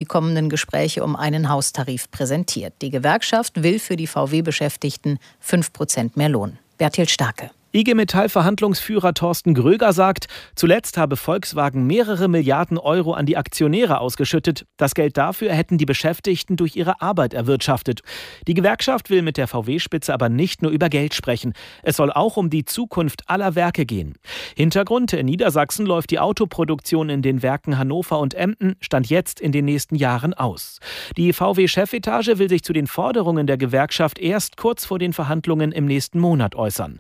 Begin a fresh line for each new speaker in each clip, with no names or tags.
kommenden Gespräche um einen Haustarif präsentiert. Die Gewerkschaft will für die VW-Beschäftigten 5% mehr Lohn. Berthild Starke.
IG Metall-Verhandlungsführer Thorsten Gröger sagt, zuletzt habe Volkswagen mehrere Milliarden Euro an die Aktionäre ausgeschüttet. Das Geld dafür hätten die Beschäftigten durch ihre Arbeit erwirtschaftet. Die Gewerkschaft will mit der VW-Spitze aber nicht nur über Geld sprechen. Es soll auch um die Zukunft aller Werke gehen. Hintergrund: in Niedersachsen läuft die Autoproduktion in den Werken Hannover und Emden Stand jetzt in den nächsten Jahren aus. Die VW-Chefetage will sich zu den Forderungen der Gewerkschaft erst kurz vor den Verhandlungen im nächsten Monat äußern.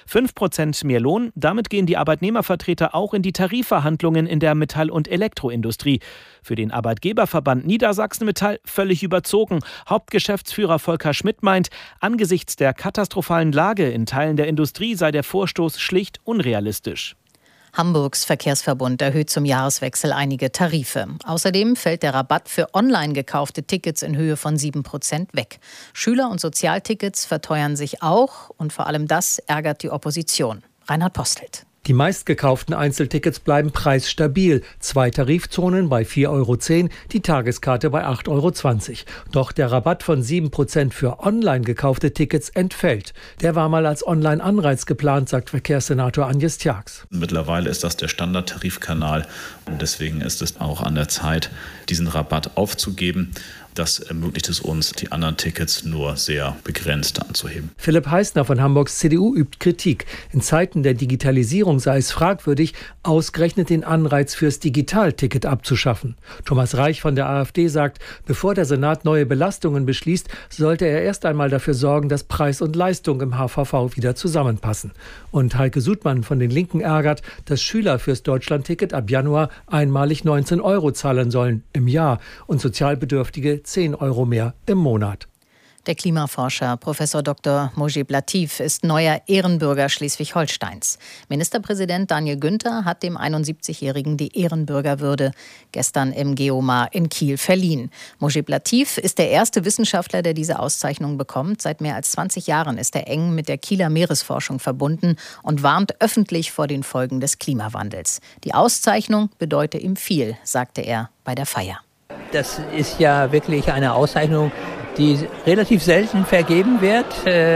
5% mehr Lohn, damit gehen die Arbeitnehmervertreter auch in die Tarifverhandlungen in der Metall- und Elektroindustrie. Für den Arbeitgeberverband Niedersachsen Metall völlig überzogen. Hauptgeschäftsführer Volker Schmidt meint, angesichts der katastrophalen Lage in Teilen der Industrie sei der Vorstoß schlicht unrealistisch.
Hamburgs Verkehrsverbund erhöht zum Jahreswechsel einige Tarife. Außerdem fällt der Rabatt für online gekaufte Tickets in Höhe von 7% weg. Schüler- und Sozialtickets verteuern sich auch und vor allem das ärgert die Opposition. Reinhard Postelt.
Die meistgekauften Einzeltickets bleiben preisstabil. 2 Tarifzonen bei 4,10 €, die Tageskarte bei 8,20 €. Doch der Rabatt von 7% für online gekaufte Tickets entfällt. Der war mal als Online-Anreiz geplant, sagt Verkehrssenator Agnes Tjax.
Mittlerweile ist das der Standardtarifkanal und deswegen ist es auch an der Zeit, diesen Rabatt aufzugeben. Das ermöglicht es uns, die anderen Tickets nur sehr begrenzt anzuheben.
Philipp Heißner von Hamburgs CDU übt Kritik. In Zeiten der Digitalisierung sei es fragwürdig, ausgerechnet den Anreiz fürs Digitalticket abzuschaffen. Thomas Reich von der AfD sagt, bevor der Senat neue Belastungen beschließt, sollte er erst einmal dafür sorgen, dass Preis und Leistung im HVV wieder zusammenpassen. Und Heike Sudmann von den Linken ärgert, dass Schüler fürs Deutschlandticket ab Januar einmalig 19 € zahlen sollen im Jahr und Sozialbedürftige 10 € mehr im Monat.
Der Klimaforscher Prof. Dr. Mojib Latif ist neuer Ehrenbürger Schleswig-Holsteins. Ministerpräsident Daniel Günther hat dem 71-Jährigen die Ehrenbürgerwürde gestern im Geomar in Kiel verliehen. Mojib Latif ist der erste Wissenschaftler, der diese Auszeichnung bekommt. Seit mehr als 20 Jahren ist er eng mit der Kieler Meeresforschung verbunden und warnt öffentlich vor den Folgen des Klimawandels. Die Auszeichnung bedeute ihm viel, sagte er bei der Feier.
Das ist ja wirklich eine Auszeichnung, die relativ selten vergeben wird.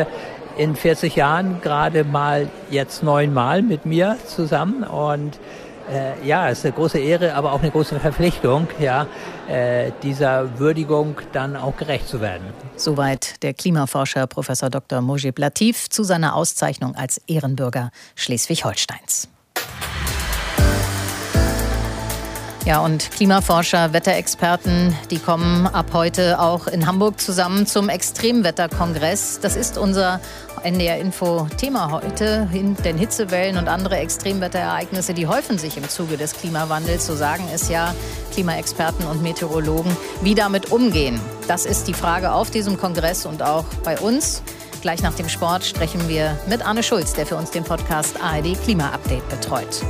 In 40 Jahren gerade mal jetzt 9 Mal mit mir zusammen. Und ja, es ist eine große Ehre, aber auch eine große Verpflichtung, dieser Würdigung dann auch gerecht zu werden.
Soweit der Klimaforscher Prof. Dr. Mojib Latif zu seiner Auszeichnung als Ehrenbürger Schleswig-Holsteins. Ja, und Klimaforscher, Wetterexperten, die kommen ab heute auch in Hamburg zusammen zum Extremwetterkongress. Das ist unser NDR-Info-Thema heute. Denn Hitzewellen und andere Extremwetterereignisse, die häufen sich im Zuge des Klimawandels. So sagen es ja Klimaexperten und Meteorologen. Wie damit umgehen, das ist die Frage auf diesem Kongress und auch bei uns. Gleich nach dem Sport sprechen wir mit Arne Schulz, der für uns den Podcast ARD Klima Update betreut.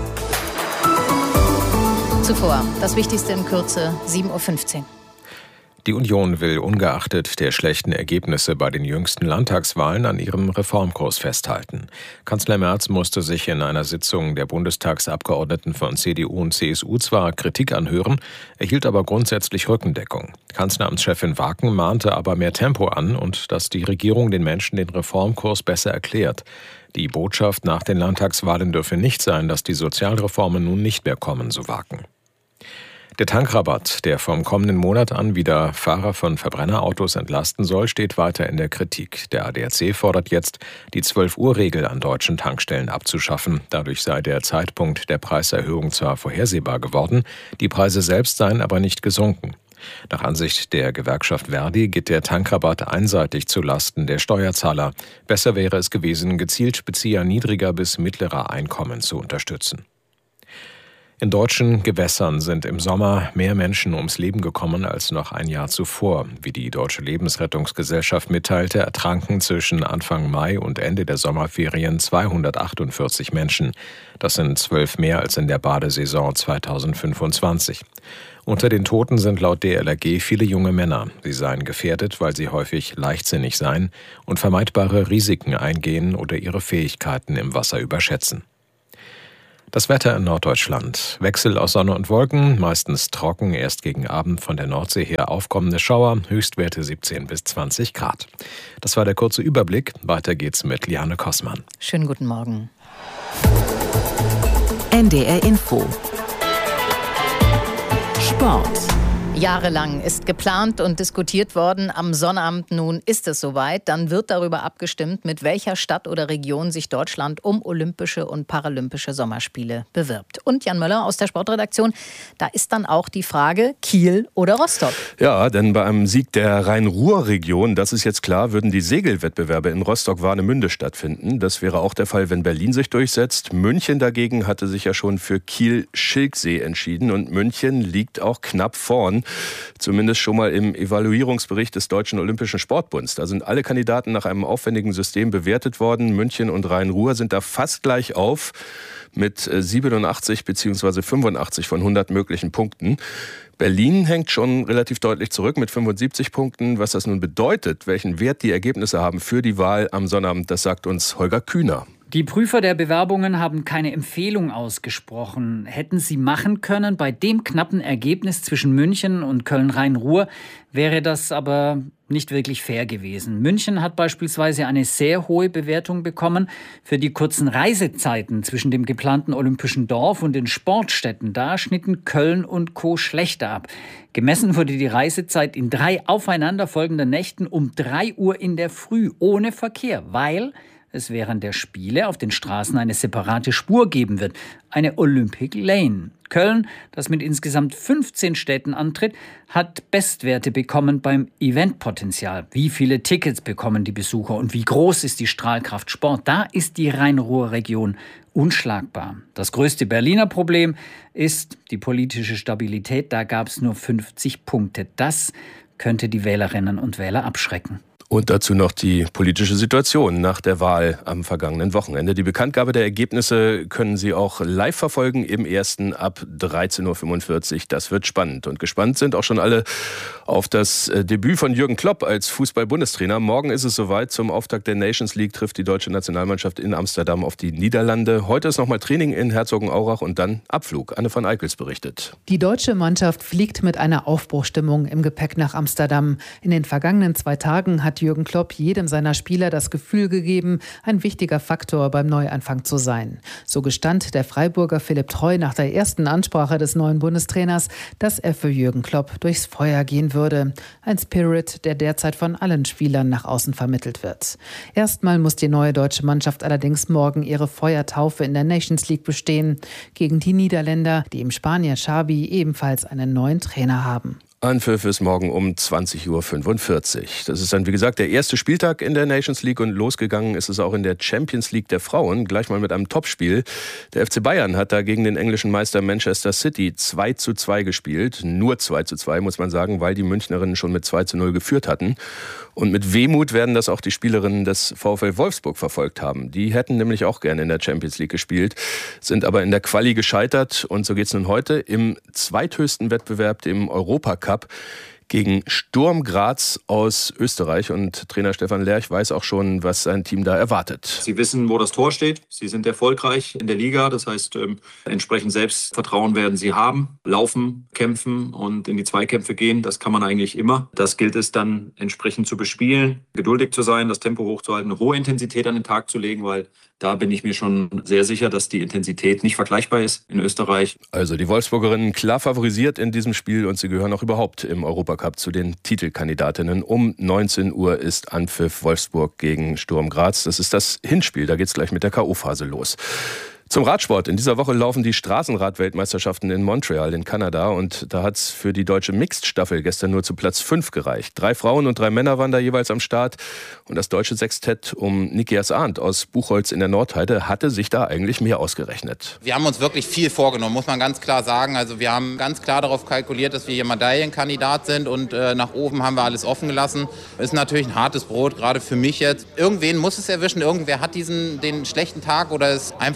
Zuvor das Wichtigste in Kürze, 7:15 Uhr.
Die Union will ungeachtet der schlechten Ergebnisse bei den jüngsten Landtagswahlen an ihrem Reformkurs festhalten. Kanzler Merz musste sich in einer Sitzung der Bundestagsabgeordneten von CDU und CSU zwar Kritik anhören, erhielt aber grundsätzlich Rückendeckung. Kanzleramtschefin Waken mahnte aber mehr Tempo an und dass die Regierung den Menschen den Reformkurs besser erklärt. Die Botschaft nach den Landtagswahlen dürfe nicht sein, dass die Sozialreformen nun nicht mehr kommen, so Waken. Der Tankrabatt, der vom kommenden Monat an wieder Fahrer von Verbrennerautos entlasten soll, steht weiter in der Kritik. Der ADAC fordert jetzt, die 12-Uhr-Regel an deutschen Tankstellen abzuschaffen. Dadurch sei der Zeitpunkt der Preiserhöhung zwar vorhersehbar geworden, die Preise selbst seien aber nicht gesunken. Nach Ansicht der Gewerkschaft Verdi geht der Tankrabatt einseitig zu Lasten der Steuerzahler. Besser wäre es gewesen, gezielt Bezieher niedriger bis mittlerer Einkommen zu unterstützen. In deutschen Gewässern sind im Sommer mehr Menschen ums Leben gekommen als noch ein Jahr zuvor. Wie die Deutsche Lebensrettungsgesellschaft mitteilte, ertranken zwischen Anfang Mai und Ende der Sommerferien 248 Menschen. Das sind 12 mehr als in der Badesaison 2025. Unter den Toten sind laut DLRG viele junge Männer. Sie seien gefährdet, weil sie häufig leichtsinnig seien und vermeidbare Risiken eingehen oder ihre Fähigkeiten im Wasser überschätzen. Das Wetter in Norddeutschland. Wechsel aus Sonne und Wolken, meistens trocken, erst gegen Abend von der Nordsee her aufkommende Schauer, Höchstwerte 17 bis 20 Grad. Das war der kurze Überblick. Weiter geht's mit Liane Kossmann.
Schönen guten Morgen.
NDR Info. Sport.
Jahrelang ist geplant und diskutiert worden. Am Sonnabend nun ist es soweit. Dann wird darüber abgestimmt, mit welcher Stadt oder Region sich Deutschland um Olympische und Paralympische Sommerspiele bewirbt. Und Jan Möller aus der Sportredaktion, da ist dann auch die Frage, Kiel oder Rostock?
Ja, denn bei einem Sieg der Rhein-Ruhr-Region, das ist jetzt klar, würden die Segelwettbewerbe in Rostock-Warnemünde stattfinden. Das wäre auch der Fall, wenn Berlin sich durchsetzt. München dagegen hatte sich ja schon für Kiel-Schilksee entschieden. Und München liegt auch knapp vorn. Zumindest schon mal im Evaluierungsbericht des Deutschen Olympischen Sportbunds. Da sind alle Kandidaten nach einem aufwendigen System bewertet worden. München und Rhein-Ruhr sind da fast gleich auf mit 87 bzw. 85 von 100 möglichen Punkten. Berlin hängt schon relativ deutlich zurück mit 75 Punkten. Was das nun bedeutet, welchen Wert die Ergebnisse haben für die Wahl am Sonnabend, das sagt uns Holger Kühner.
Die Prüfer der Bewerbungen haben keine Empfehlung ausgesprochen. Hätten sie machen können, bei dem knappen Ergebnis zwischen München und Köln-Rhein-Ruhr wäre das aber nicht wirklich fair gewesen. München hat beispielsweise eine sehr hohe Bewertung bekommen für die kurzen Reisezeiten zwischen dem geplanten Olympischen Dorf und den Sportstätten. Da schnitten Köln und Co. schlechter ab. Gemessen wurde die Reisezeit in 3 aufeinanderfolgenden Nächten um 3 Uhr in der Früh ohne Verkehr, weil es während der Spiele auf den Straßen eine separate Spur geben wird, eine Olympic Lane. Köln, das mit insgesamt 15 Städten antritt, hat Bestwerte bekommen beim Eventpotenzial. Wie viele Tickets bekommen die Besucher und wie groß ist die Strahlkraft Sport? Da ist die Rhein-Ruhr-Region unschlagbar. Das größte Berliner Problem ist die politische Stabilität. Da gab es nur 50 Punkte. Das könnte die Wählerinnen und Wähler abschrecken.
Und dazu noch die politische Situation nach der Wahl am vergangenen Wochenende. Die Bekanntgabe der Ergebnisse können Sie auch live verfolgen im Ersten ab 13.45 Uhr. Das wird spannend. Und gespannt sind auch schon alle auf das Debüt von Jürgen Klopp als Fußball-Bundestrainer. Morgen ist es soweit. Zum Auftakt der Nations League trifft die deutsche Nationalmannschaft in Amsterdam auf die Niederlande. Heute ist nochmal Training in Herzogenaurach und dann Abflug. Anne van Eickels berichtet.
Die deutsche Mannschaft fliegt mit einer Aufbruchstimmung im Gepäck nach Amsterdam. In den vergangenen 2 Tagen hat Jürgen Klopp jedem seiner Spieler das Gefühl gegeben, ein wichtiger Faktor beim Neuanfang zu sein. So gestand der Freiburger Philipp Treu nach der ersten Ansprache des neuen Bundestrainers, dass er für Jürgen Klopp durchs Feuer gehen würde. Ein Spirit, der derzeit von allen Spielern nach außen vermittelt wird. Erstmal muss die neue deutsche Mannschaft allerdings morgen ihre Feuertaufe in der Nations League bestehen, gegen die Niederländer, die im Spanier Xavi ebenfalls einen neuen Trainer haben.
Anpfiff ist morgen um 20.45 Uhr. Das ist dann, wie gesagt, der erste Spieltag in der Nations League und losgegangen ist es auch in der Champions League der Frauen. Gleich mal mit einem Topspiel. Der FC Bayern hat da gegen den englischen Meister Manchester City 2:2 gespielt. Nur 2:2, muss man sagen, weil die Münchnerinnen schon mit 2:0 geführt hatten. Und mit Wehmut werden das auch die Spielerinnen des VfL Wolfsburg verfolgt haben. Die hätten nämlich auch gerne in der Champions League gespielt, sind aber in der Quali gescheitert. Und so geht es nun heute im zweithöchsten Wettbewerb, dem Europacup, gegen Sturm Graz aus Österreich. Und Trainer Stefan Lerch weiß auch schon, was sein Team da erwartet.
Sie wissen, wo das Tor steht. Sie sind erfolgreich in der Liga. Das heißt, entsprechend Selbstvertrauen werden sie haben. Laufen, kämpfen und in die Zweikämpfe gehen, das kann man eigentlich immer. Das gilt es dann entsprechend zu bespielen, geduldig zu sein, das Tempo hochzuhalten, eine hohe Intensität an den Tag zu legen, weil da bin ich mir schon sehr sicher, dass die Intensität nicht vergleichbar ist in Österreich.
Also die Wolfsburgerinnen klar favorisiert in diesem Spiel und sie gehören auch überhaupt im Europacup zu den Titelkandidatinnen. Um 19 Uhr ist Anpfiff Wolfsburg gegen Sturm Graz. Das ist das Hinspiel, da geht's gleich mit der K.O.-Phase los. Zum Radsport. In dieser Woche laufen die Straßenrad-Weltmeisterschaften in Montreal in Kanada und da hat es für die deutsche Mixed-Staffel gestern nur zu Platz 5 gereicht. 3 Frauen und 3 Männer waren da jeweils am Start und das deutsche Sextett um Nikias Arndt aus Buchholz in der Nordheide hatte sich da eigentlich mehr ausgerechnet.
Wir haben uns wirklich viel vorgenommen, muss man ganz klar sagen. Also wir haben ganz klar darauf kalkuliert, dass wir hier Medaillenkandidat sind und nach oben haben wir alles offen gelassen. Ist natürlich ein hartes Brot, gerade für mich jetzt. Irgendwen muss es erwischen, irgendwer hat den schlechten Tag oder ist einfach nicht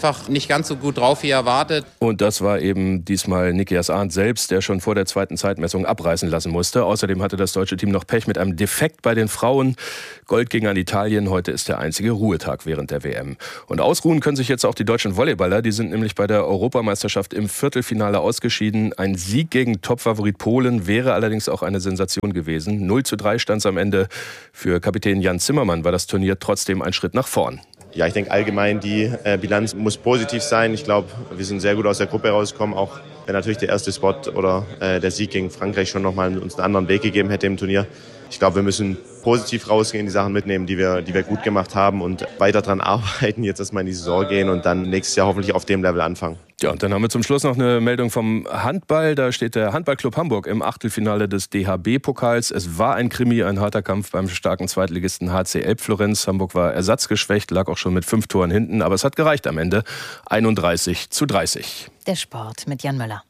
nicht ganz so gut drauf wie erwartet.
Und das war eben diesmal Nikias Arndt selbst, der schon vor der zweiten Zeitmessung abreißen lassen musste. Außerdem hatte das deutsche Team noch Pech mit einem Defekt bei den Frauen. Gold ging an Italien, heute ist der einzige Ruhetag während der WM. Und ausruhen können sich jetzt auch die deutschen Volleyballer, die sind nämlich bei der Europameisterschaft im Viertelfinale ausgeschieden. Ein Sieg gegen Topfavorit Polen wäre allerdings auch eine Sensation gewesen. 0:3 stand es am Ende. Für Kapitän Jan Zimmermann war das Turnier trotzdem ein Schritt nach vorn.
Ja, ich denke allgemein, die Bilanz muss positiv sein. Ich glaube, wir sind sehr gut aus der Gruppe rausgekommen, auch wenn natürlich der erste Spot oder der Sieg gegen Frankreich schon nochmal uns einen anderen Weg gegeben hätte im Turnier. Ich glaube, wir müssen positiv rausgehen, die Sachen mitnehmen, die wir gut gemacht haben und weiter dran arbeiten, jetzt erstmal in die Saison gehen und dann nächstes Jahr hoffentlich auf dem Level anfangen.
Ja, und dann haben wir zum Schluss noch eine Meldung vom Handball. Da steht der Handballclub Hamburg im Achtelfinale des DHB-Pokals. Es war ein Krimi, ein harter Kampf beim starken Zweitligisten HC Elbflorenz. Hamburg war ersatzgeschwächt, lag auch schon mit 5 Toren hinten, aber es hat gereicht am Ende. 31:30.
Der Sport mit Jan Möller.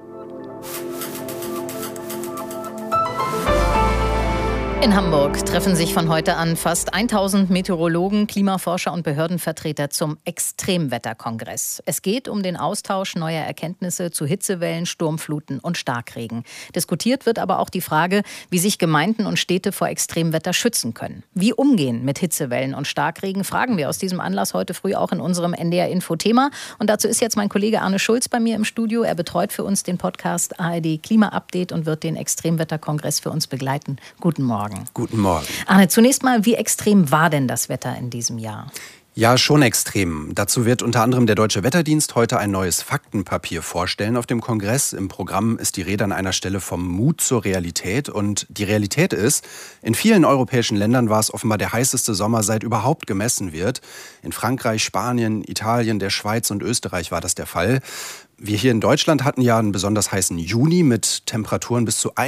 In Hamburg treffen sich von heute an fast 1000 Meteorologen, Klimaforscher und Behördenvertreter zum Extremwetterkongress. Es geht um den Austausch neuer Erkenntnisse zu Hitzewellen, Sturmfluten und Starkregen. Diskutiert wird aber auch die Frage, wie sich Gemeinden und Städte vor Extremwetter schützen können. Wie umgehen mit Hitzewellen und Starkregen, fragen wir aus diesem Anlass heute früh auch in unserem NDR-Info-Thema. Und dazu ist jetzt mein Kollege Arne Schulz bei mir im Studio. Er betreut für uns den Podcast ARD Klima-Update und wird den Extremwetterkongress für uns begleiten. Guten Morgen.
Guten Morgen.
Arne, zunächst mal, wie extrem war denn das Wetter in diesem Jahr?
Ja, schon extrem. Dazu wird unter anderem der Deutsche Wetterdienst heute ein neues Faktenpapier vorstellen auf dem Kongress. Im Programm ist die Rede an einer Stelle vom Mut zur Realität. Und die Realität ist, in vielen europäischen Ländern war es offenbar der heißeste Sommer, seit überhaupt gemessen wird. In Frankreich, Spanien, Italien, der Schweiz und Österreich war das der Fall. Wir hier in Deutschland hatten ja einen besonders heißen Juni mit Temperaturen bis zu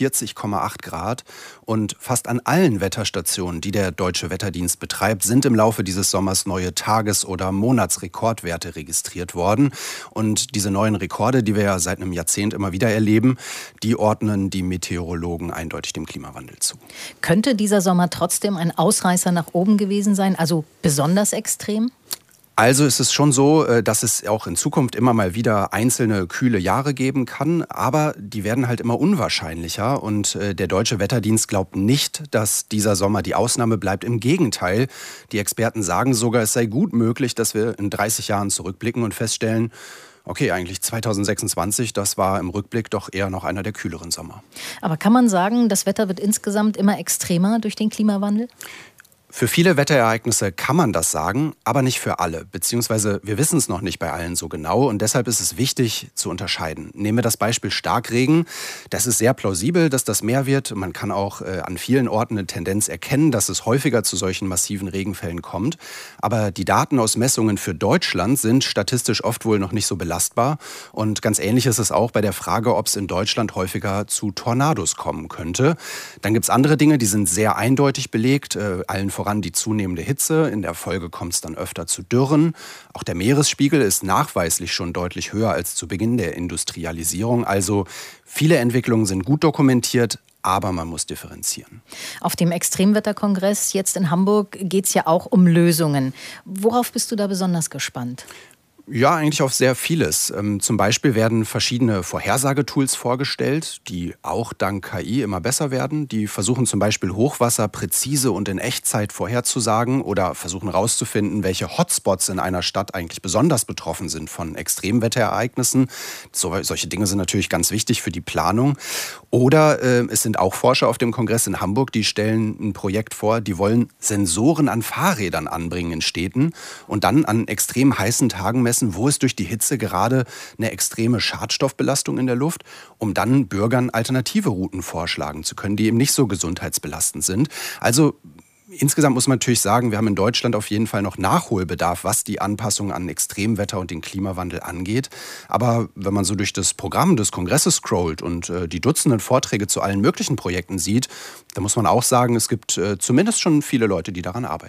41,8 Grad. Und fast an allen Wetterstationen, die der Deutsche Wetterdienst betreibt, sind im Laufe dieses Sommers neue Tages- oder Monatsrekordwerte registriert worden. Und diese neuen Rekorde, die wir ja seit einem Jahrzehnt immer wieder erleben, die ordnen die Meteorologen eindeutig dem Klimawandel zu.
Könnte dieser Sommer trotzdem ein Ausreißer nach oben gewesen sein, also besonders extrem?
Also ist es schon so, dass es auch in Zukunft immer mal wieder einzelne kühle Jahre geben kann, aber die werden halt immer unwahrscheinlicher und der Deutsche Wetterdienst glaubt nicht, dass dieser Sommer die Ausnahme bleibt. Im Gegenteil, die Experten sagen sogar, es sei gut möglich, dass wir in 30 Jahren zurückblicken und feststellen, okay, eigentlich 2026, das war im Rückblick doch eher noch einer der kühleren Sommer.
Aber kann man sagen, das Wetter wird insgesamt immer extremer durch den Klimawandel?
Für viele Wetterereignisse kann man das sagen, aber nicht für alle. Beziehungsweise wir wissen es noch nicht bei allen so genau und deshalb ist es wichtig zu unterscheiden. Nehmen wir das Beispiel Starkregen. Das ist sehr plausibel, dass das mehr wird. Man kann auch an vielen Orten eine Tendenz erkennen, dass es häufiger zu solchen massiven Regenfällen kommt. Aber die Daten aus Messungen für Deutschland sind statistisch oft wohl noch nicht so belastbar. Und ganz ähnlich ist es auch bei der Frage, ob es in Deutschland häufiger zu Tornados kommen könnte. Dann gibt es andere Dinge, die sind sehr eindeutig belegt. Allen voran die zunehmende Hitze. In der Folge kommt es dann öfter zu Dürren. Auch der Meeresspiegel ist nachweislich schon deutlich höher als zu Beginn der Industrialisierung. Also viele Entwicklungen sind gut dokumentiert, aber man muss differenzieren.
Auf dem Extremwetterkongress jetzt in Hamburg geht es ja auch um Lösungen. Worauf bist du da besonders gespannt?
Ja, eigentlich auf sehr vieles. Zum Beispiel werden verschiedene Vorhersagetools vorgestellt, die auch dank KI immer besser werden. Die versuchen zum Beispiel Hochwasser präzise und in Echtzeit vorherzusagen oder versuchen herauszufinden, welche Hotspots in einer Stadt eigentlich besonders betroffen sind von Extremwetterereignissen. Solche Dinge sind natürlich ganz wichtig für die Planung. Oder es sind auch Forscher auf dem Kongress in Hamburg, die stellen ein Projekt vor, die wollen Sensoren an Fahrrädern anbringen in Städten und dann an extrem heißen Tagen messen, wo ist durch die Hitze gerade eine extreme Schadstoffbelastung in der Luft, um dann Bürgern alternative Routen vorschlagen zu können, die eben nicht so gesundheitsbelastend sind. Also insgesamt muss man natürlich sagen, wir haben in Deutschland auf jeden Fall noch Nachholbedarf, was die Anpassung an Extremwetter und den Klimawandel angeht. Aber wenn man so durch das Programm des Kongresses scrollt und die Dutzenden Vorträge zu allen möglichen Projekten sieht, dann muss man auch sagen, es gibt zumindest schon viele Leute, die daran arbeiten.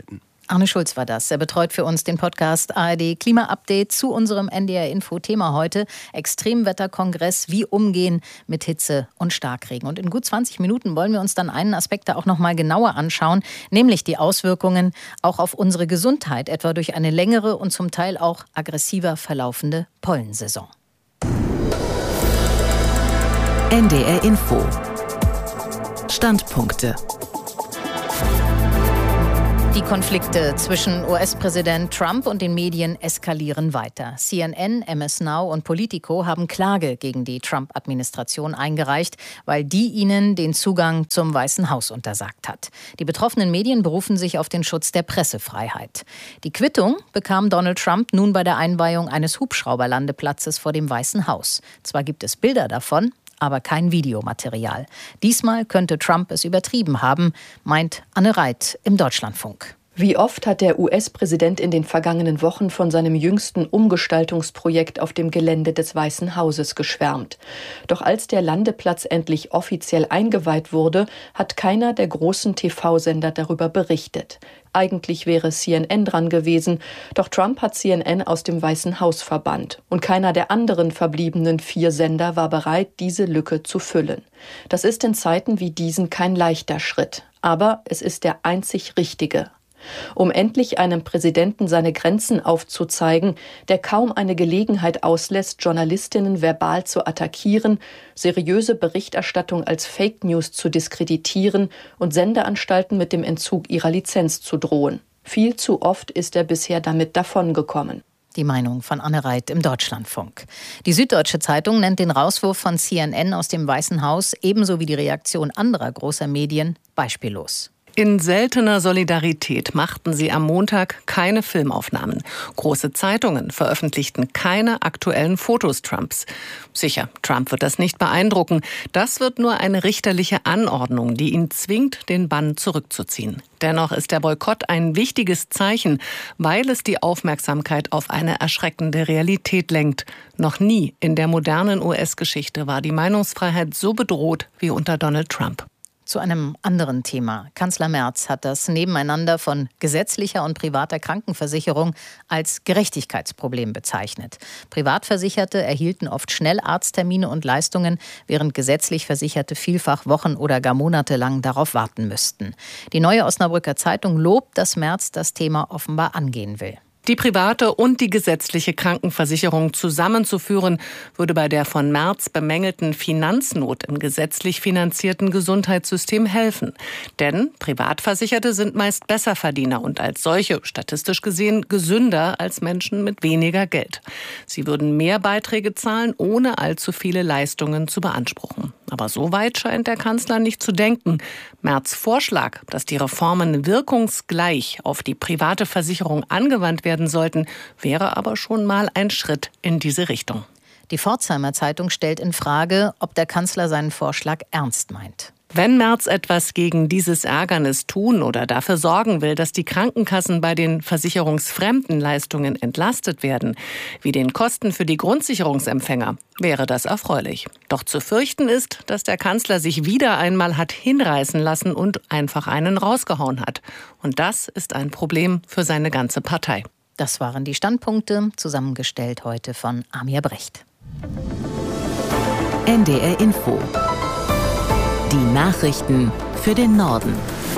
Arne Schulz war das. Er betreut für uns den Podcast ARD Klima-Update zu unserem NDR-Info-Thema heute. Extremwetterkongress, wie umgehen mit Hitze und Starkregen. Und in gut 20 Minuten wollen wir uns dann einen Aspekt da auch noch mal genauer anschauen, nämlich die Auswirkungen auch auf unsere Gesundheit, etwa durch eine längere und zum Teil auch aggressiver verlaufende Pollensaison.
NDR-Info. Standpunkte.
Die Konflikte zwischen US-Präsident Trump und den Medien eskalieren weiter. CNN, MS Now und Politico haben Klage gegen die Trump-Administration eingereicht, weil die ihnen den Zugang zum Weißen Haus untersagt hat. Die betroffenen Medien berufen sich auf den Schutz der Pressefreiheit. Die Quittung bekam Donald Trump nun bei der Einweihung eines Hubschrauberlandeplatzes vor dem Weißen Haus. Zwar gibt es Bilder davon, aber kein Videomaterial. Diesmal könnte Trump es übertrieben haben, meint Anne Reit im Deutschlandfunk.
Wie oft hat der US-Präsident in den vergangenen Wochen von seinem jüngsten Umgestaltungsprojekt auf dem Gelände des Weißen Hauses geschwärmt. Doch als der Landeplatz endlich offiziell eingeweiht wurde, hat keiner der großen TV-Sender darüber berichtet. Eigentlich wäre CNN dran gewesen, doch Trump hat CNN aus dem Weißen Haus verbannt. Und keiner der anderen verbliebenen 4 Sender war bereit, diese Lücke zu füllen. Das ist in Zeiten wie diesen kein leichter Schritt. Aber es ist der einzig richtige. Um endlich einem Präsidenten seine Grenzen aufzuzeigen, der kaum eine Gelegenheit auslässt, Journalistinnen verbal zu attackieren, seriöse Berichterstattung als Fake News zu diskreditieren und Sendeanstalten mit dem Entzug ihrer Lizenz zu drohen. Viel zu oft ist er bisher damit davongekommen.
Die Meinung von Anne Reit im Deutschlandfunk. Die Süddeutsche Zeitung nennt den Rauswurf von CNN aus dem Weißen Haus ebenso wie die Reaktion anderer großer Medien beispiellos.
In seltener Solidarität machten sie am Montag keine Filmaufnahmen. Große Zeitungen veröffentlichten keine aktuellen Fotos Trumps. Sicher, Trump wird das nicht beeindrucken. Das wird nur eine richterliche Anordnung, die ihn zwingt, den Bann zurückzuziehen. Dennoch ist der Boykott ein wichtiges Zeichen, weil es die Aufmerksamkeit auf eine erschreckende Realität lenkt. Noch nie in der modernen US-Geschichte war die Meinungsfreiheit so bedroht wie unter Donald Trump.
Zu einem anderen Thema. Kanzler Merz hat das Nebeneinander von gesetzlicher und privater Krankenversicherung als Gerechtigkeitsproblem bezeichnet. Privatversicherte erhielten oft schnell Arzttermine und Leistungen, während gesetzlich Versicherte vielfach Wochen oder gar Monate lang darauf warten müssten. Die Neue Osnabrücker Zeitung lobt, dass Merz das Thema offenbar angehen will.
Die private und die gesetzliche Krankenversicherung zusammenzuführen, würde bei der von Merz bemängelten Finanznot im gesetzlich finanzierten Gesundheitssystem helfen. Denn Privatversicherte sind meist Besserverdiener und als solche, statistisch gesehen, gesünder als Menschen mit weniger Geld. Sie würden mehr Beiträge zahlen, ohne allzu viele Leistungen zu beanspruchen. Aber so weit scheint der Kanzler nicht zu denken. Merz' Vorschlag, dass die Reformen wirkungsgleich auf die private Versicherung angewandt werden sollten, wäre aber schon mal ein Schritt in diese Richtung.
Die Pforzheimer Zeitung stellt in Frage, ob der Kanzler seinen Vorschlag ernst meint.
Wenn Merz etwas gegen dieses Ärgernis tun oder dafür sorgen will, dass die Krankenkassen bei den versicherungsfremden Leistungen entlastet werden, wie den Kosten für die Grundsicherungsempfänger, wäre das erfreulich. Doch zu fürchten ist, dass der Kanzler sich wieder einmal hat hinreißen lassen und einfach einen rausgehauen hat. Und das ist ein Problem für seine ganze Partei.
Das waren die Standpunkte, zusammengestellt heute von Amir Brecht.
NDR Info. Die Nachrichten für den Norden.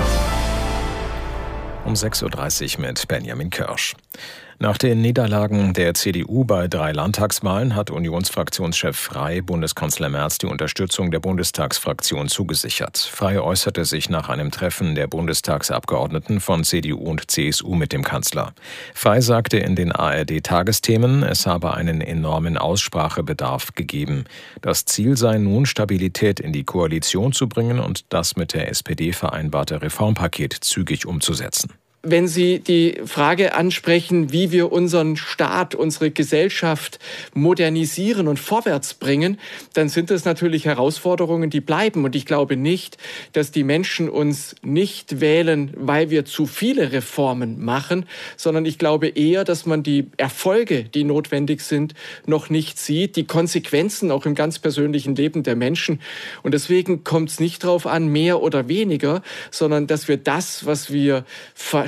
Um 6.30 Uhr mit Benjamin Kirsch. Nach den Niederlagen der CDU bei 3 Landtagswahlen hat Unionsfraktionschef Frey Bundeskanzler Merz die Unterstützung der Bundestagsfraktion zugesichert. Frey äußerte sich nach einem Treffen der Bundestagsabgeordneten von CDU und CSU mit dem Kanzler. Frey sagte in den ARD-Tagesthemen, es habe einen enormen Aussprachebedarf gegeben. Das Ziel sei nun, Stabilität in die Koalition zu bringen und das mit der SPD vereinbarte Reformpaket zügig umzusetzen.
Wenn Sie die Frage ansprechen, wie wir unseren Staat, unsere Gesellschaft modernisieren und vorwärts bringen, dann sind das natürlich Herausforderungen, die bleiben. Und ich glaube nicht, dass die Menschen uns nicht wählen, weil wir zu viele Reformen machen, sondern ich glaube eher, dass man die Erfolge, die notwendig sind, noch nicht sieht, die Konsequenzen auch im ganz persönlichen Leben der Menschen. Und deswegen kommt es nicht darauf an, mehr oder weniger, sondern dass wir das, was wir verstehen,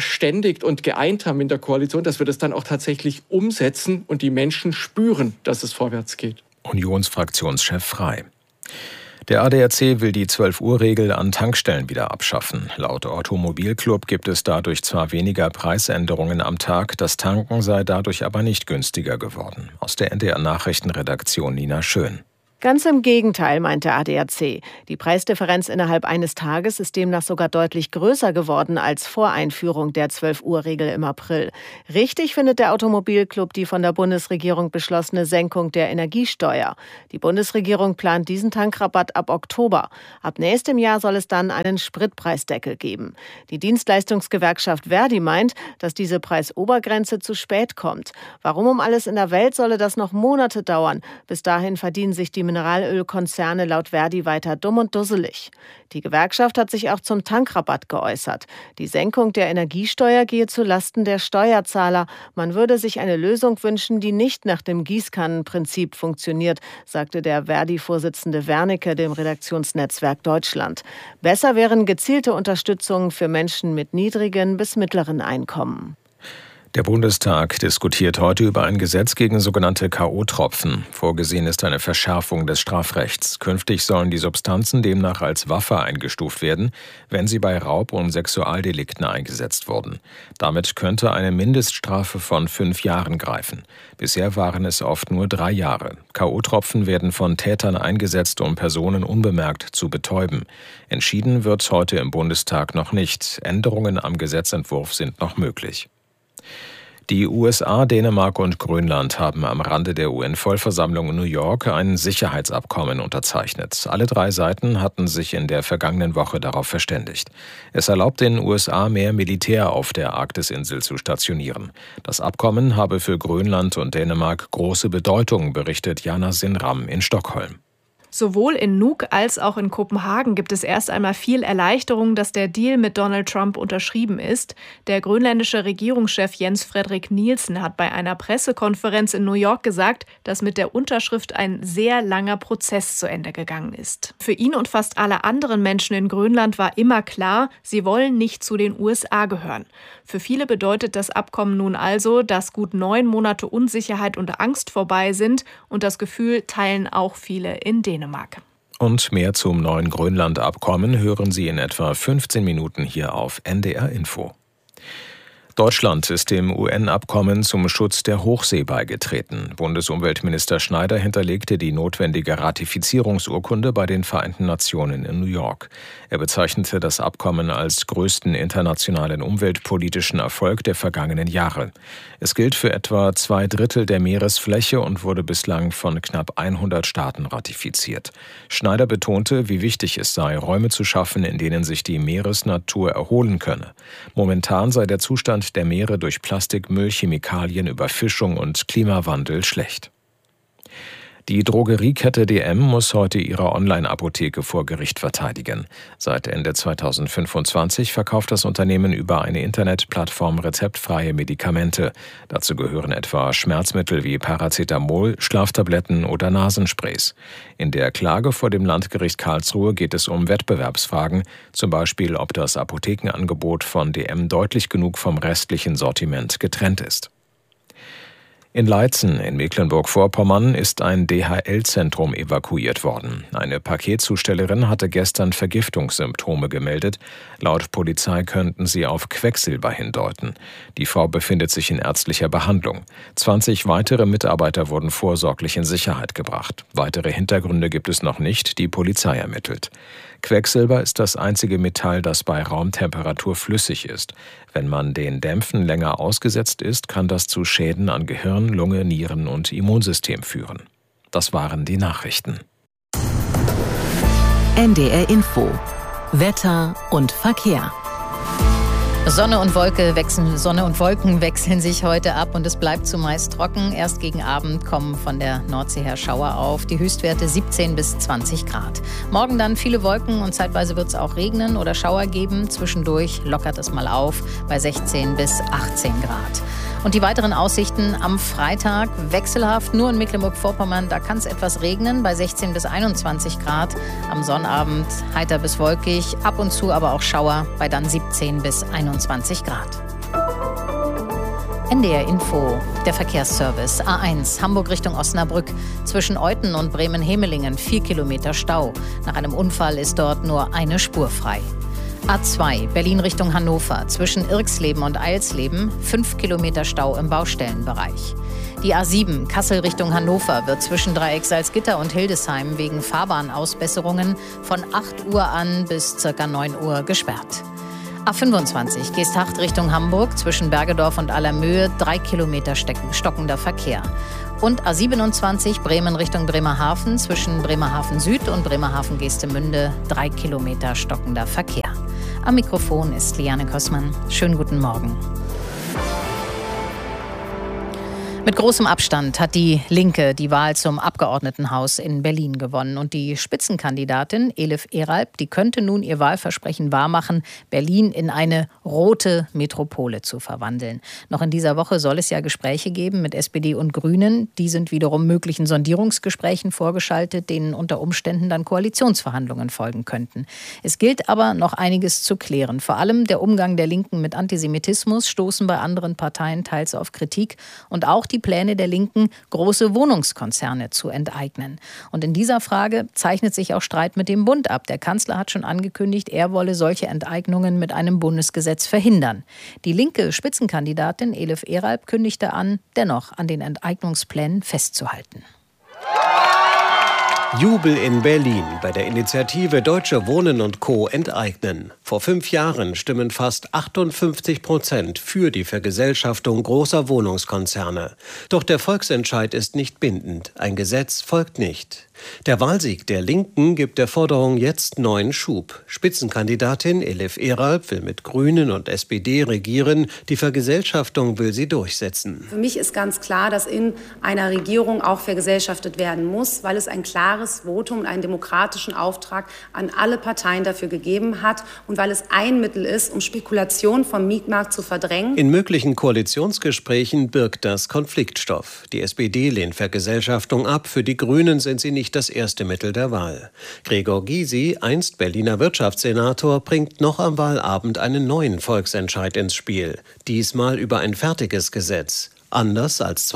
verständigt und geeint haben in der Koalition, dass wir das dann auch tatsächlich umsetzen und die Menschen spüren, dass es vorwärts geht.
Unionsfraktionschef Frey. Der ADAC will die 12-Uhr-Regel an Tankstellen wieder abschaffen. Laut Automobilclub gibt es dadurch zwar weniger Preisänderungen am Tag, das Tanken sei dadurch aber nicht günstiger geworden. Aus der NDR-Nachrichtenredaktion Nina Schön.
Ganz im Gegenteil, meint der ADAC. Die Preisdifferenz innerhalb eines Tages ist demnach sogar deutlich größer geworden als vor Einführung der 12-Uhr-Regel im April. Richtig findet der Automobilclub die von der Bundesregierung beschlossene Senkung der Energiesteuer. Die Bundesregierung plant diesen Tankrabatt ab Oktober. Ab nächstem Jahr soll es dann einen Spritpreisdeckel geben. Die Dienstleistungsgewerkschaft Verdi meint, dass diese Preisobergrenze zu spät kommt. Warum um alles in der Welt solle das noch Monate dauern? Bis dahin verdienen sich die Mineralölkonzerne laut Verdi weiter dumm und dusselig. Die Gewerkschaft hat sich auch zum Tankrabatt geäußert. Die Senkung der Energiesteuer gehe zu Lasten der Steuerzahler. Man würde sich eine Lösung wünschen, die nicht nach dem Gießkannenprinzip funktioniert, sagte der Verdi-Vorsitzende Wernicke dem Redaktionsnetzwerk Deutschland. Besser wären gezielte Unterstützungen für Menschen mit niedrigen bis mittleren Einkommen.
Der Bundestag diskutiert heute über ein Gesetz gegen sogenannte K.O.-Tropfen. Vorgesehen ist eine Verschärfung des Strafrechts. Künftig sollen die Substanzen demnach als Waffe eingestuft werden, wenn sie bei Raub- und Sexualdelikten eingesetzt wurden. Damit könnte eine Mindeststrafe von 5 Jahren greifen. Bisher waren es oft nur 3 Jahre. K.O.-Tropfen werden von Tätern eingesetzt, um Personen unbemerkt zu betäuben. Entschieden wird heute im Bundestag noch nicht. Änderungen am Gesetzentwurf sind noch möglich. Die USA, Dänemark und Grönland haben am Rande der UN-Vollversammlung in New York ein Sicherheitsabkommen unterzeichnet. Alle 3 Seiten hatten sich in der vergangenen Woche darauf verständigt. Es erlaubt den USA, mehr Militär auf der Arktisinsel zu stationieren. Das Abkommen habe für Grönland und Dänemark große Bedeutung, berichtet Jana Sinram in Stockholm.
Sowohl in Nuuk als auch in Kopenhagen gibt es erst einmal viel Erleichterung, dass der Deal mit Donald Trump unterschrieben ist. Der grönländische Regierungschef Jens Frederik Nielsen hat bei einer Pressekonferenz in New York gesagt, dass mit der Unterschrift ein sehr langer Prozess zu Ende gegangen ist. Für ihn und fast alle anderen Menschen in Grönland war immer klar, sie wollen nicht zu den USA gehören. Für viele bedeutet das Abkommen nun also, dass gut 9 Monate Unsicherheit und Angst vorbei sind, und das Gefühl teilen auch viele in Dänemark.
Und mehr zum neuen Grönland-Abkommen hören Sie in etwa 15 Minuten hier auf NDR Info. Deutschland ist dem UN-Abkommen zum Schutz der Hochsee beigetreten. Bundesumweltminister Schneider hinterlegte die notwendige Ratifizierungsurkunde bei den Vereinten Nationen in New York. Er bezeichnete das Abkommen als größten internationalen umweltpolitischen Erfolg der vergangenen Jahre. Es gilt für etwa 2/3 der Meeresfläche und wurde bislang von knapp 100 Staaten ratifiziert. Schneider betonte, wie wichtig es sei, Räume zu schaffen, in denen sich die Meeresnatur erholen könne. Momentan sei der Zustand der Meere durch Plastikmüll, Chemikalien, Überfischung und Klimawandel schlecht. Die Drogeriekette DM muss heute ihre Online-Apotheke vor Gericht verteidigen. Seit Ende 2025 verkauft das Unternehmen über eine Internetplattform rezeptfreie Medikamente. Dazu gehören etwa Schmerzmittel wie Paracetamol, Schlaftabletten oder Nasensprays. In der Klage vor dem Landgericht Karlsruhe geht es um Wettbewerbsfragen, zum Beispiel ob das Apothekenangebot von DM deutlich genug vom restlichen Sortiment getrennt ist. In Leitzen in Mecklenburg-Vorpommern ist ein DHL-Zentrum evakuiert worden. Eine Paketzustellerin hatte gestern Vergiftungssymptome gemeldet. Laut Polizei könnten sie auf Quecksilber hindeuten. Die Frau befindet sich in ärztlicher Behandlung. 20 weitere Mitarbeiter wurden vorsorglich in Sicherheit gebracht. Weitere Hintergründe gibt es noch nicht, die Polizei ermittelt. Quecksilber ist das einzige Metall, das bei Raumtemperatur flüssig ist. Wenn man den Dämpfen länger ausgesetzt ist, kann das zu Schäden an Gehirn, Lunge, Nieren und Immunsystem führen. Das waren die Nachrichten.
NDR Info. Wetter und Verkehr.
Sonne und Wolken wechseln sich heute ab und es bleibt zumeist trocken. Erst gegen Abend kommen von der Nordsee her Schauer auf. Die Höchstwerte 17 bis 20 Grad. Morgen dann viele Wolken und zeitweise wird es auch regnen oder Schauer geben. Zwischendurch lockert es mal auf bei 16 bis 18 Grad. Und die weiteren Aussichten am Freitag wechselhaft. Nur in Mecklenburg-Vorpommern, da kann es etwas regnen bei 16 bis 21 Grad. Am Sonnabend heiter bis wolkig, ab und zu aber auch Schauer bei dann 17 bis 21 Grad. NDR Info, der Verkehrsservice. A1, Hamburg Richtung Osnabrück. Zwischen Euten und Bremen-Hemelingen 4 Kilometer Stau. Nach einem Unfall ist dort nur eine Spur frei. A2, Berlin Richtung Hannover. Zwischen Irxleben und Eilsleben 5 Kilometer Stau im Baustellenbereich. Die A7, Kassel Richtung Hannover, wird zwischen Dreieck Salzgitter und Hildesheim wegen Fahrbahnausbesserungen von 8 Uhr an bis ca. 9 Uhr gesperrt. A25, Geesthacht Richtung Hamburg, zwischen Bergedorf und Allermöhe 3 Kilometer stockender Verkehr. Und A27, Bremen Richtung Bremerhaven, zwischen Bremerhaven Süd und Bremerhaven Geestemünde 3 Kilometer stockender Verkehr. Am Mikrofon ist Liane Kossmann. Schönen guten Morgen. Mit großem Abstand hat die Linke die Wahl zum Abgeordnetenhaus in Berlin gewonnen. Und die Spitzenkandidatin Elif Eralp, die könnte nun ihr Wahlversprechen wahrmachen, Berlin in eine rote Metropole zu verwandeln. Noch in dieser Woche soll es ja Gespräche geben mit SPD und Grünen. Die sind wiederum möglichen Sondierungsgesprächen vorgeschaltet, denen unter Umständen dann Koalitionsverhandlungen folgen könnten. Es gilt aber noch einiges zu klären. Vor allem der Umgang der Linken mit Antisemitismus stoßen bei anderen Parteien teils auf Kritik. Und auch die Pläne der Linken, große Wohnungskonzerne zu enteignen. Und in dieser Frage zeichnet sich auch Streit mit dem Bund ab. Der Kanzler hat schon angekündigt, er wolle solche Enteignungen mit einem Bundesgesetz verhindern. Die linke Spitzenkandidatin Elif Eralp kündigte an, dennoch an den Enteignungsplänen festzuhalten.
Jubel in Berlin bei der Initiative Deutsche Wohnen und Co. enteignen. Vor 5 Jahren stimmen fast 58% für die Vergesellschaftung großer Wohnungskonzerne. Doch der Volksentscheid ist nicht bindend. Ein Gesetz folgt nicht. Der Wahlsieg der Linken gibt der Forderung jetzt neuen Schub. Spitzenkandidatin Elif Eralp will mit Grünen und SPD regieren. Die Vergesellschaftung will sie durchsetzen.
Für mich ist ganz klar, dass in einer Regierung auch vergesellschaftet werden muss, weil es ein klares Votum und einen demokratischen Auftrag an alle Parteien dafür gegeben hat und weil es ein Mittel ist, um Spekulation vom Mietmarkt zu verdrängen.
In möglichen Koalitionsgesprächen birgt das Konfliktstoff. Die SPD lehnt Vergesellschaftung ab. Für die Grünen sind sie nicht das erste Mittel der Wahl. Gregor Gysi, einst Berliner Wirtschaftssenator, bringt noch am Wahlabend einen neuen Volksentscheid ins Spiel. Diesmal über ein fertiges Gesetz. Anders als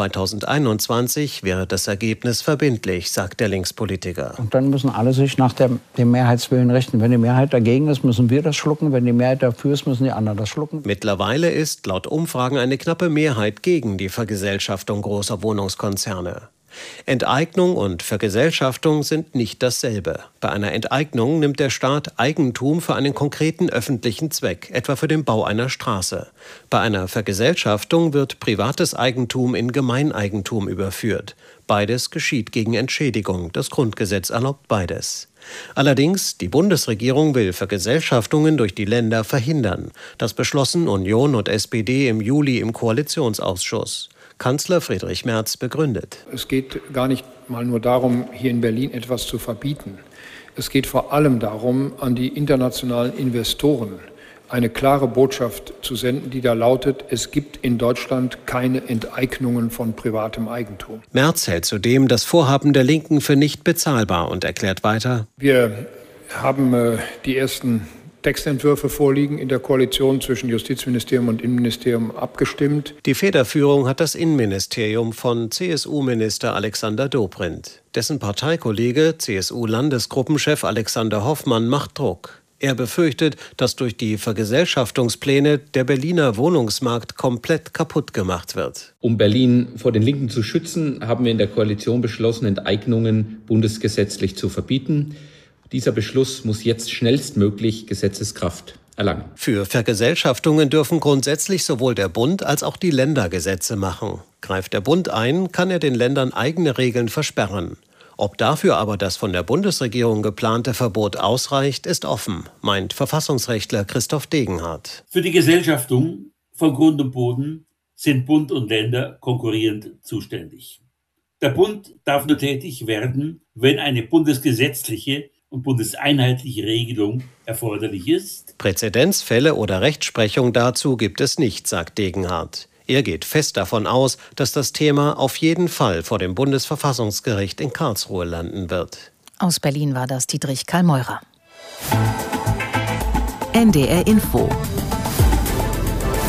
2021 wäre das Ergebnis verbindlich, sagt der Linkspolitiker.
Und dann müssen alle sich nach dem Mehrheitswillen richten. Wenn die Mehrheit dagegen ist, müssen wir das schlucken. Wenn die Mehrheit dafür ist, müssen die anderen das schlucken.
Mittlerweile ist laut Umfragen eine knappe Mehrheit gegen die Vergesellschaftung großer Wohnungskonzerne. Enteignung und Vergesellschaftung sind nicht dasselbe. Bei einer Enteignung nimmt der Staat Eigentum für einen konkreten öffentlichen Zweck, etwa für den Bau einer Straße. Bei einer Vergesellschaftung wird privates Eigentum in Gemeineigentum überführt. Beides geschieht gegen Entschädigung. Das Grundgesetz erlaubt beides. Allerdings, die Bundesregierung will Vergesellschaftungen durch die Länder verhindern. Das beschlossen Union und SPD im Juli im Koalitionsausschuss. Kanzler Friedrich Merz begründet.
Es geht gar nicht mal nur darum, hier in Berlin etwas zu verbieten. Es geht vor allem darum, an die internationalen Investoren eine klare Botschaft zu senden, die da lautet, es gibt in Deutschland keine Enteignungen von privatem Eigentum.
Merz hält zudem das Vorhaben der Linken für nicht bezahlbar und erklärt weiter:
Wir haben die ersten Textentwürfe vorliegen, in der Koalition zwischen Justizministerium und Innenministerium abgestimmt.
Die Federführung hat das Innenministerium von CSU-Minister Alexander Dobrindt. Dessen Parteikollege, CSU-Landesgruppenchef Alexander Hoffmann, macht Druck. Er befürchtet, dass durch die Vergesellschaftungspläne der Berliner Wohnungsmarkt komplett kaputt gemacht wird.
Um Berlin vor den Linken zu schützen, haben wir in der Koalition beschlossen, Enteignungen bundesgesetzlich zu verbieten. Dieser Beschluss muss jetzt schnellstmöglich Gesetzeskraft erlangen.
Für Vergesellschaftungen dürfen grundsätzlich sowohl der Bund als auch die Länder Gesetze machen. Greift der Bund ein, kann er den Ländern eigene Regeln versperren. Ob dafür aber das von der Bundesregierung geplante Verbot ausreicht, ist offen, meint Verfassungsrechtler Christoph Degenhardt.
Für die Gesellschaftung von Grund und Boden sind Bund und Länder konkurrierend zuständig. Der Bund darf nur tätig werden, wenn eine bundesgesetzliche und bundeseinheitliche Regelung erforderlich ist.
Präzedenzfälle oder Rechtsprechung dazu gibt es nicht, sagt Degenhardt. Er geht fest davon aus, dass das Thema auf jeden Fall vor dem Bundesverfassungsgericht in Karlsruhe landen wird.
Aus Berlin war das Dietrich Karl-Meurer.
NDR Info.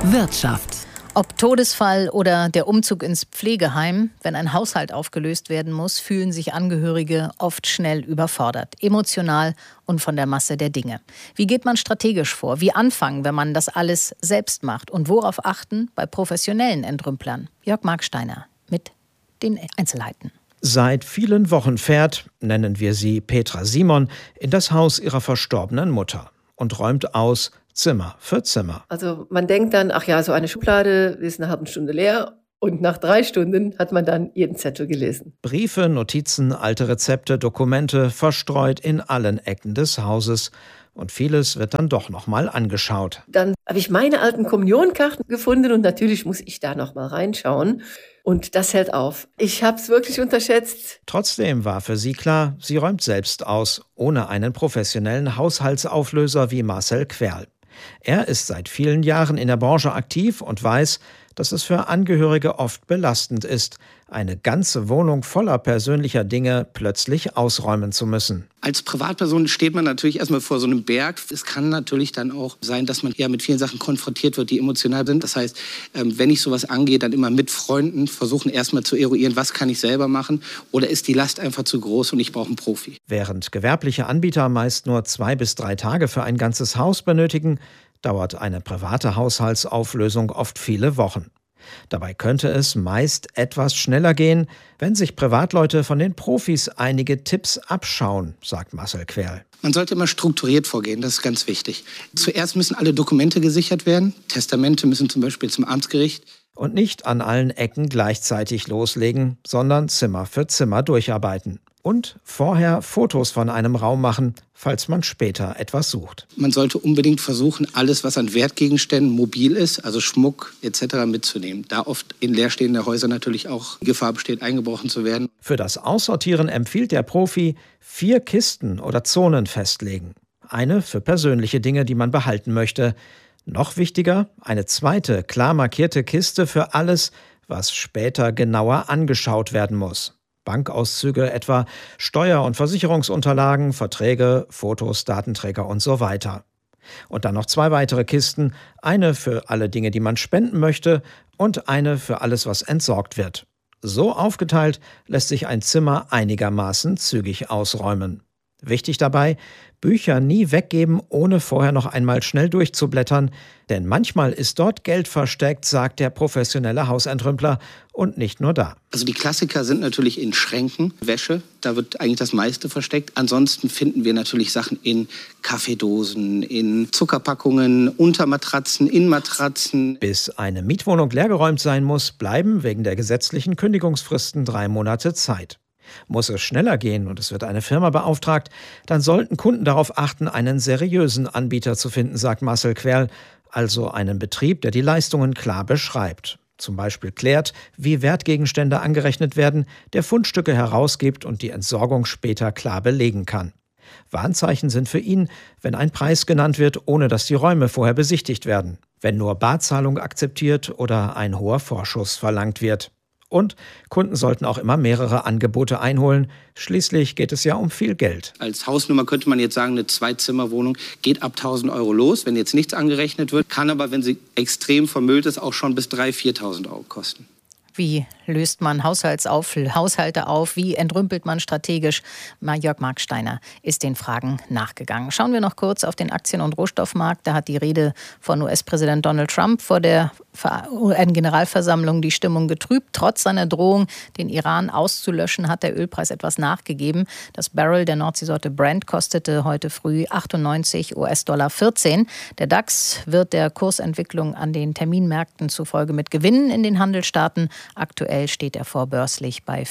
Wirtschaft.
Ob Todesfall oder der Umzug ins Pflegeheim, wenn ein Haushalt aufgelöst werden muss, fühlen sich Angehörige oft schnell überfordert, emotional und von der Masse der Dinge. Wie geht man strategisch vor? Wie anfangen, wenn man das alles selbst macht? Und worauf achten bei professionellen Entrümplern? Jörg Marksteiner mit den Einzelheiten.
Seit vielen Wochen fährt, nennen wir sie Petra Simon, in das Haus ihrer verstorbenen Mutter und räumt aus, Zimmer für Zimmer.
Also man denkt dann, ach ja, so eine Schublade ist eine halbe Stunde leer. Und nach 3 Stunden hat man dann jeden Zettel gelesen.
Briefe, Notizen, alte Rezepte, Dokumente verstreut in allen Ecken des Hauses. Und vieles wird dann doch noch mal angeschaut.
Dann habe ich meine alten Kommunionkarten gefunden und natürlich muss ich da noch mal reinschauen. Und das hält auf. Ich habe es wirklich unterschätzt.
Trotzdem war für sie klar, sie räumt selbst aus, ohne einen professionellen Haushaltsauflöser wie Marcel Querl. Er ist seit vielen Jahren in der Branche aktiv und weiß, dass es für Angehörige oft belastend ist, eine ganze Wohnung voller persönlicher Dinge plötzlich ausräumen zu müssen.
Als Privatperson steht man natürlich erstmal vor so einem Berg. Es kann natürlich dann auch sein, dass man eher mit vielen Sachen konfrontiert wird, die emotional sind. Das heißt, wenn ich sowas angehe, dann immer mit Freunden versuchen erstmal zu eruieren, was kann ich selber machen oder ist die Last einfach zu groß und ich brauche einen Profi.
Während gewerbliche Anbieter meist nur 2 bis 3 Tage für ein ganzes Haus benötigen, dauert eine private Haushaltsauflösung oft viele Wochen. Dabei könnte es meist etwas schneller gehen, wenn sich Privatleute von den Profis einige Tipps abschauen, sagt Marcel Querl.
Man sollte immer strukturiert vorgehen, das ist ganz wichtig. Zuerst müssen alle Dokumente gesichert werden. Testamente müssen zum Beispiel zum Amtsgericht.
Und nicht an allen Ecken gleichzeitig loslegen, sondern Zimmer für Zimmer durcharbeiten. Und vorher Fotos von einem Raum machen, falls man später etwas sucht.
Man sollte unbedingt versuchen, alles, was an Wertgegenständen mobil ist, also Schmuck etc. mitzunehmen. Da oft in leerstehenden Häusern natürlich auch die Gefahr besteht, eingebrochen zu werden.
Für das Aussortieren empfiehlt der Profi 4 Kisten oder Zonen festlegen. Eine für persönliche Dinge, die man behalten möchte. Noch wichtiger, eine zweite, klar markierte Kiste für alles, was später genauer angeschaut werden muss. Bankauszüge etwa, Steuer- und Versicherungsunterlagen, Verträge, Fotos, Datenträger und so weiter. Und dann noch 2 weitere Kisten, eine für alle Dinge, die man spenden möchte und eine für alles, was entsorgt wird. So aufgeteilt lässt sich ein Zimmer einigermaßen zügig ausräumen. Wichtig dabei, Bücher nie weggeben, ohne vorher noch einmal schnell durchzublättern, denn manchmal ist dort Geld versteckt, sagt der professionelle Hausentrümpler, und nicht nur da.
Also die Klassiker sind natürlich in Schränken, Wäsche, da wird eigentlich das meiste versteckt. Ansonsten finden wir natürlich Sachen in Kaffeedosen, in Zuckerpackungen, unter Matratzen, in Matratzen.
Bis eine Mietwohnung leergeräumt sein muss, bleiben wegen der gesetzlichen Kündigungsfristen 3 Monate Zeit. Muss es schneller gehen und es wird eine Firma beauftragt, dann sollten Kunden darauf achten, einen seriösen Anbieter zu finden, sagt Marcel Querl, also einen Betrieb, der die Leistungen klar beschreibt. Zum Beispiel klärt, wie Wertgegenstände angerechnet werden, der Fundstücke herausgibt und die Entsorgung später klar belegen kann. Warnzeichen sind für ihn, wenn ein Preis genannt wird, ohne dass die Räume vorher besichtigt werden, wenn nur Barzahlung akzeptiert oder ein hoher Vorschuss verlangt wird. Und Kunden sollten auch immer mehrere Angebote einholen. Schließlich geht es ja um viel Geld.
Als Hausnummer könnte man jetzt sagen, eine 2-Zimmer-Wohnung geht ab 1.000 € los, wenn jetzt nichts angerechnet wird. Kann aber, wenn sie extrem vermüllt ist, auch schon bis 3.000, 4.000 € kosten.
Wie löst man Haushalte auf? Wie entrümpelt man strategisch? Jörg Marksteiner ist den Fragen nachgegangen. Schauen wir noch kurz auf den Aktien- und Rohstoffmarkt. Da hat die Rede von US-Präsident Donald Trump vor der UN-Generalversammlung die Stimmung getrübt. Trotz seiner Drohung, den Iran auszulöschen, hat der Ölpreis etwas nachgegeben. Das Barrel der Nordseesorte Brent kostete heute früh 98 US-Dollar 14. Der DAX wird der Kursentwicklung an den Terminmärkten zufolge mit Gewinnen in den Handel starten. Aktuell steht er vorbörslich bei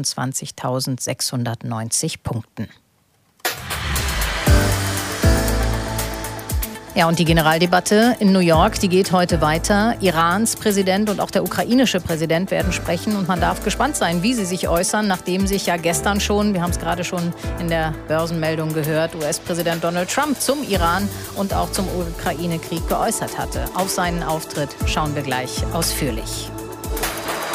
25.690 Punkten. Ja, und die Generaldebatte in New York, die geht heute weiter. Irans Präsident und auch der ukrainische Präsident werden sprechen. Und man darf gespannt sein, wie sie sich äußern, nachdem sich ja gestern schon, wir haben es gerade schon in der Börsenmeldung gehört, US-Präsident Donald Trump zum Iran und auch zum Ukraine-Krieg geäußert hatte. Auf seinen Auftritt schauen wir gleich ausführlich.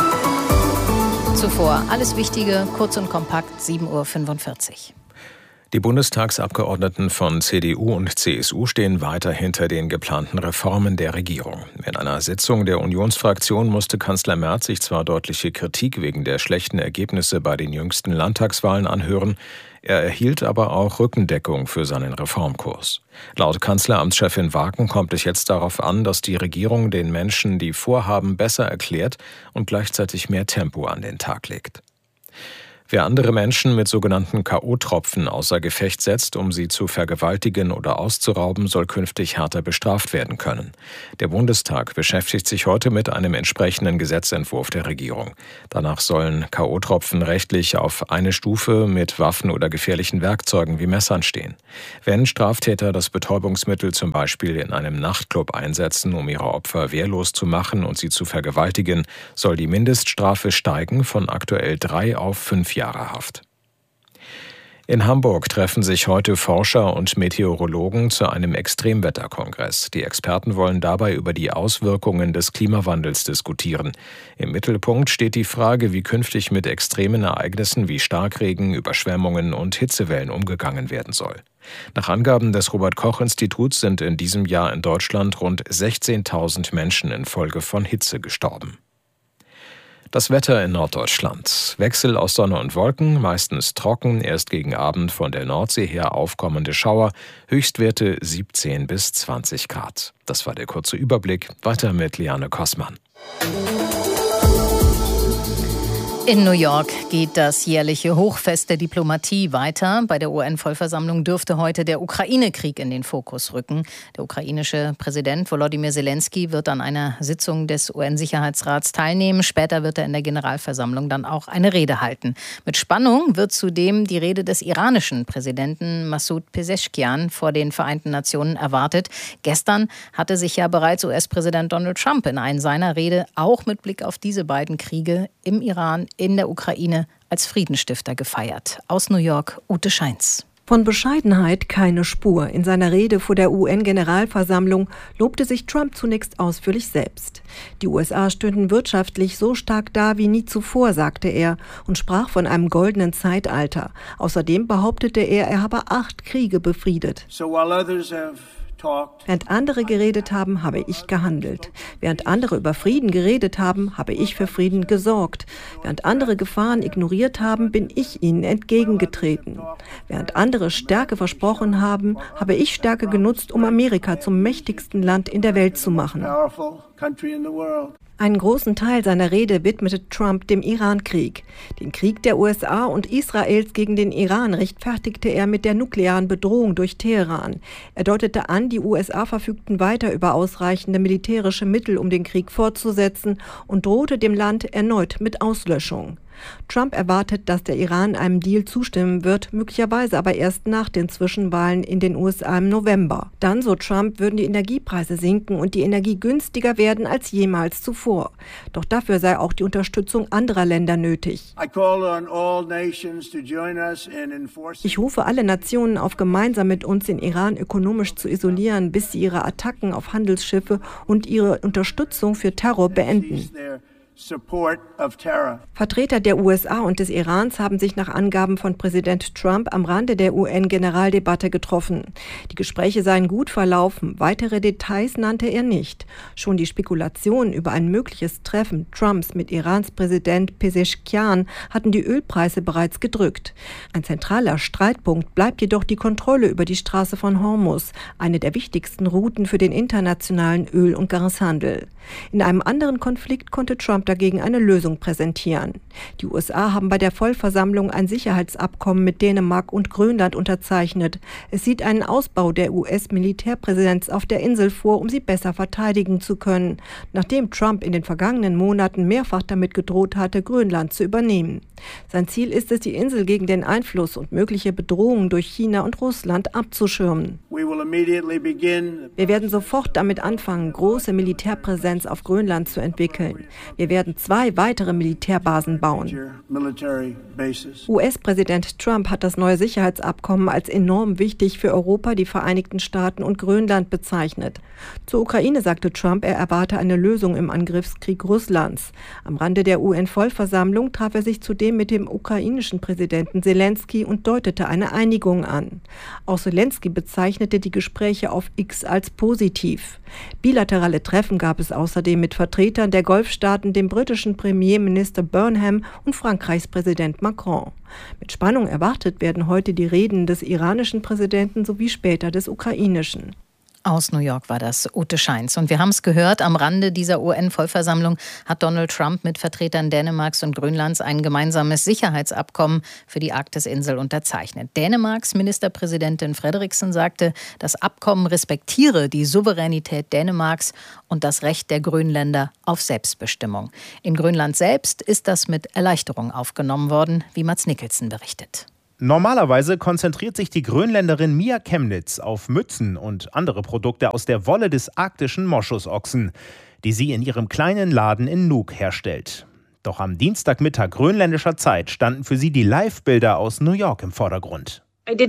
Zuvor alles Wichtige, kurz und kompakt, 7:45 Uhr.
Die Bundestagsabgeordneten von CDU und CSU stehen weiter hinter den geplanten Reformen der Regierung. In einer Sitzung der Unionsfraktion musste Kanzler Merz sich zwar deutliche Kritik wegen der schlechten Ergebnisse bei den jüngsten Landtagswahlen anhören, er erhielt aber auch Rückendeckung für seinen Reformkurs. Laut Kanzleramtschefin Waken kommt es jetzt darauf an, dass die Regierung den Menschen die Vorhaben besser erklärt und gleichzeitig mehr Tempo an den Tag legt. Wer andere Menschen mit sogenannten K.O.-Tropfen außer Gefecht setzt, um sie zu vergewaltigen oder auszurauben, soll künftig härter bestraft werden können. Der Bundestag beschäftigt sich heute mit einem entsprechenden Gesetzentwurf der Regierung. Danach sollen K.O.-Tropfen rechtlich auf eine Stufe mit Waffen oder gefährlichen Werkzeugen wie Messern stehen. Wenn Straftäter das Betäubungsmittel zum Beispiel in einem Nachtclub einsetzen, um ihre Opfer wehrlos zu machen und sie zu vergewaltigen, soll die Mindeststrafe steigen von aktuell 3 auf 5 Jahre Haft. In Hamburg treffen sich heute Forscher und Meteorologen zu einem Extremwetterkongress. Die Experten wollen dabei über die Auswirkungen des Klimawandels diskutieren. Im Mittelpunkt steht die Frage, wie künftig mit extremen Ereignissen wie Starkregen, Überschwemmungen und Hitzewellen umgegangen werden soll. Nach Angaben des Robert-Koch-Instituts sind in diesem Jahr in Deutschland rund 16.000 Menschen infolge von Hitze gestorben. Das Wetter in Norddeutschland. Wechsel aus Sonne und Wolken, meistens trocken, erst gegen Abend von der Nordsee her aufkommende Schauer, Höchstwerte 17 bis 20 Grad. Das war der kurze Überblick. Weiter mit Liane Kossmann.
In New York geht das jährliche Hochfest der Diplomatie weiter. Bei der UN-Vollversammlung dürfte heute der Ukraine-Krieg in den Fokus rücken. Der ukrainische Präsident Volodymyr Zelensky wird an einer Sitzung des UN-Sicherheitsrats teilnehmen. Später wird er in der Generalversammlung dann auch eine Rede halten. Mit Spannung wird zudem die Rede des iranischen Präsidenten Massoud Pezeshkian vor den Vereinten Nationen erwartet. Gestern hatte sich ja bereits US-Präsident Donald Trump in einer seiner Rede auch mit Blick auf diese beiden Kriege im Iran, in der Ukraine als Friedensstifter gefeiert. Aus New York, Ute Scheins.
Von Bescheidenheit keine Spur. In seiner Rede vor der UN-Generalversammlung lobte sich Trump zunächst ausführlich selbst. Die USA stünden wirtschaftlich so stark da wie nie zuvor, sagte er und sprach von einem goldenen Zeitalter. Außerdem behauptete er habe 8 Kriege befriedet. Während andere geredet haben, habe ich gehandelt. Während andere über Frieden geredet haben, habe ich für Frieden gesorgt. Während andere Gefahren ignoriert haben, bin ich ihnen entgegengetreten. Während andere Stärke versprochen haben, habe ich Stärke genutzt, um Amerika zum mächtigsten Land in der Welt zu machen. Einen großen Teil seiner Rede widmete Trump dem Iran-Krieg. Den Krieg der USA und Israels gegen den Iran rechtfertigte er mit der nuklearen Bedrohung durch Teheran. Er deutete an, die USA verfügten weiter über ausreichende militärische Mittel, um den Krieg fortzusetzen, und drohte dem Land erneut mit Auslöschung. Trump erwartet, dass der Iran einem Deal zustimmen wird, möglicherweise aber erst nach den Zwischenwahlen in den USA im November. Dann, so Trump, würden die Energiepreise sinken und die Energie günstiger werden als jemals zuvor. Doch dafür sei auch die Unterstützung anderer Länder nötig. Ich rufe alle Nationen auf, gemeinsam mit uns den Iran ökonomisch zu isolieren, bis sie ihre Attacken auf Handelsschiffe und ihre Unterstützung für Terror beenden. Vertreter der USA und des Irans haben sich nach Angaben von Präsident Trump am Rande der UN-Generaldebatte getroffen. Die Gespräche seien gut verlaufen. Weitere Details nannte er nicht. Schon die Spekulationen über ein mögliches Treffen Trumps mit Irans Präsident Pezeshkian hatten die Ölpreise bereits gedrückt. Ein zentraler Streitpunkt bleibt jedoch die Kontrolle über die Straße von Hormuz, eine der wichtigsten Routen für den internationalen Öl- und Gashandel. In einem anderen Konflikt konnte Trump dagegen eine Lösung präsentieren. Die USA haben bei der Vollversammlung ein Sicherheitsabkommen mit Dänemark und Grönland unterzeichnet. Es sieht einen Ausbau der US-Militärpräsenz auf der Insel vor, um sie besser verteidigen zu können, nachdem Trump in den vergangenen Monaten mehrfach damit gedroht hatte, Grönland zu übernehmen. Sein Ziel ist es, die Insel gegen den Einfluss und mögliche Bedrohungen durch China und Russland abzuschirmen. Wir werden sofort damit anfangen, große Militärpräsenz auf Grönland zu entwickeln. Wir werden 2 weitere Militärbasen bauen. US-Präsident Trump hat das neue Sicherheitsabkommen als enorm wichtig für Europa, die Vereinigten Staaten und Grönland bezeichnet. Zur Ukraine sagte Trump, er erwarte eine Lösung im Angriffskrieg Russlands. Am Rande der UN-Vollversammlung traf er sich zudem mit dem ukrainischen Präsidenten Selenskyj und deutete eine Einigung an. Auch Selenskyj bezeichnete die Gespräche auf X als positiv. Bilaterale Treffen gab es außerdem mit Vertretern der Golfstaaten, dem britischen Premierminister Burnham und Frankreichs Präsident Macron. Mit Spannung erwartet werden heute die Reden des iranischen Präsidenten sowie später des ukrainischen.
Aus New York war das Ute Scheins. Und wir haben es gehört, am Rande dieser UN-Vollversammlung hat Donald Trump mit Vertretern Dänemarks und Grönlands ein gemeinsames Sicherheitsabkommen für die Arktisinsel unterzeichnet. Dänemarks Ministerpräsidentin Frederiksen sagte, das Abkommen respektiere die Souveränität Dänemarks und das Recht der Grönländer auf Selbstbestimmung. In Grönland selbst ist das mit Erleichterung aufgenommen worden, wie Mads Nicholson berichtet.
Normalerweise konzentriert sich die Grönländerin Mia Chemnitz auf Mützen und andere Produkte aus der Wolle des arktischen Moschusochsen, die sie in ihrem kleinen Laden in Nuuk herstellt. Doch am Dienstagmittag grönländischer Zeit standen für sie die Live-Bilder aus New York im Vordergrund.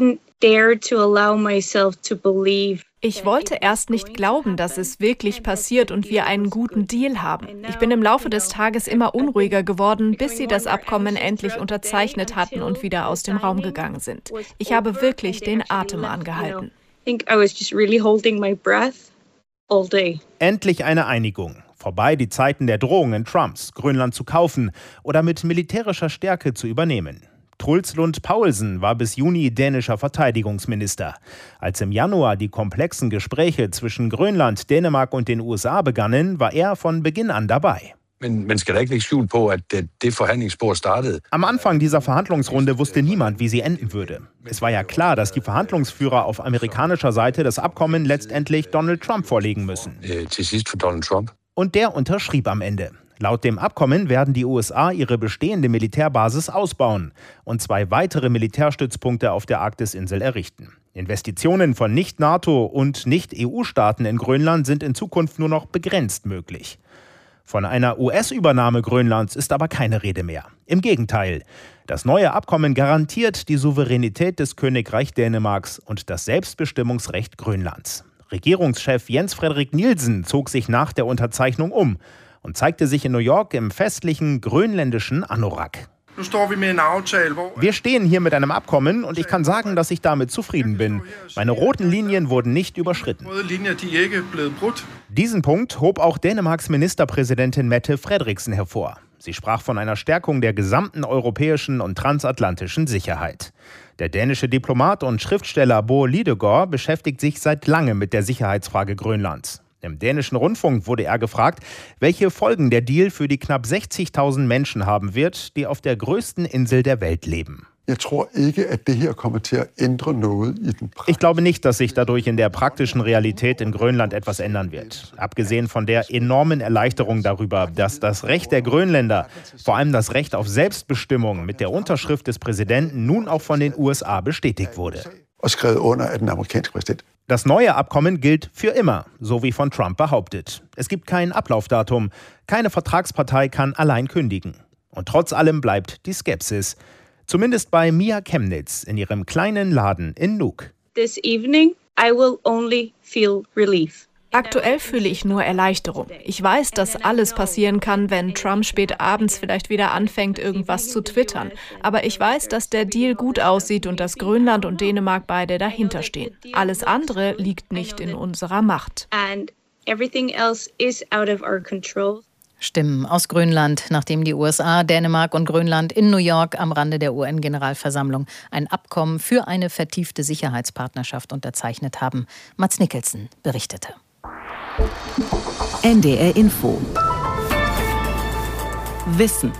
Ich wollte erst nicht glauben, dass es wirklich passiert und wir einen guten Deal haben. Ich bin im Laufe des Tages immer unruhiger geworden, bis sie das Abkommen endlich unterzeichnet hatten und wieder aus dem Raum gegangen sind. Ich habe wirklich den Atem angehalten.
Endlich eine Einigung. Vorbei die Zeiten der Drohungen Trumps, Grönland zu kaufen oder mit militärischer Stärke zu übernehmen. Truls Lund Poulsen war bis Juni dänischer Verteidigungsminister. Als im Januar die komplexen Gespräche zwischen Grönland, Dänemark und den USA begannen, war er von Beginn an dabei. Am Anfang dieser Verhandlungsrunde wusste niemand, wie sie enden würde. Es war ja klar, dass die Verhandlungsführer auf amerikanischer Seite das Abkommen letztendlich Donald Trump vorlegen müssen. Und der unterschrieb am Ende. Laut dem Abkommen werden die USA ihre bestehende Militärbasis ausbauen und 2 weitere Militärstützpunkte auf der Arktisinsel errichten. Investitionen von Nicht-NATO- und Nicht-EU-Staaten in Grönland sind in Zukunft nur noch begrenzt möglich. Von einer US-Übernahme Grönlands ist aber keine Rede mehr. Im Gegenteil, das neue Abkommen garantiert die Souveränität des Königreich Dänemarks und das Selbstbestimmungsrecht Grönlands. Regierungschef Jens Frederik Nielsen zog sich nach der Unterzeichnung um und zeigte sich in New York im festlichen grönländischen Anorak. Wir stehen hier mit einem Abkommen und ich kann sagen, dass ich damit zufrieden bin. Meine roten Linien wurden nicht überschritten. Diesen Punkt hob auch Dänemarks Ministerpräsidentin Mette Frederiksen hervor. Sie sprach von einer Stärkung der gesamten europäischen und transatlantischen Sicherheit. Der dänische Diplomat und Schriftsteller Bo Lidegaard beschäftigt sich seit langem mit der Sicherheitsfrage Grönlands. Im dänischen Rundfunk wurde er gefragt, welche Folgen der Deal für die knapp 60.000 Menschen haben wird, die auf der größten Insel der Welt leben. Ich glaube nicht, dass sich dadurch in der praktischen Realität in Grönland etwas ändern wird. Abgesehen von der enormen Erleichterung darüber, dass das Recht der Grönländer, vor allem das Recht auf Selbstbestimmung, mit der Unterschrift des Präsidenten nun auch von den USA bestätigt wurde. Das neue Abkommen gilt für immer, so wie von Trump behauptet. Es gibt kein Ablaufdatum. Keine Vertragspartei kann allein kündigen. Und trotz allem bleibt die Skepsis. Zumindest bei Mia Chemnitz in ihrem kleinen Laden in Nuuk.
This evening I will only feel relief.
Aktuell fühle ich nur Erleichterung. Ich weiß, dass alles passieren kann, wenn Trump spät abends vielleicht wieder anfängt, irgendwas zu twittern. Aber ich weiß, dass der Deal gut aussieht und dass Grönland und Dänemark beide dahinter stehen. Alles andere liegt nicht in unserer Macht.
And everything else is out of our control.
Stimmen aus Grönland, nachdem die USA, Dänemark und Grönland in New York am Rande der UN-Generalversammlung ein Abkommen für eine vertiefte Sicherheitspartnerschaft unterzeichnet haben. Mads Nicholson berichtete.
NDR Info. Wissen.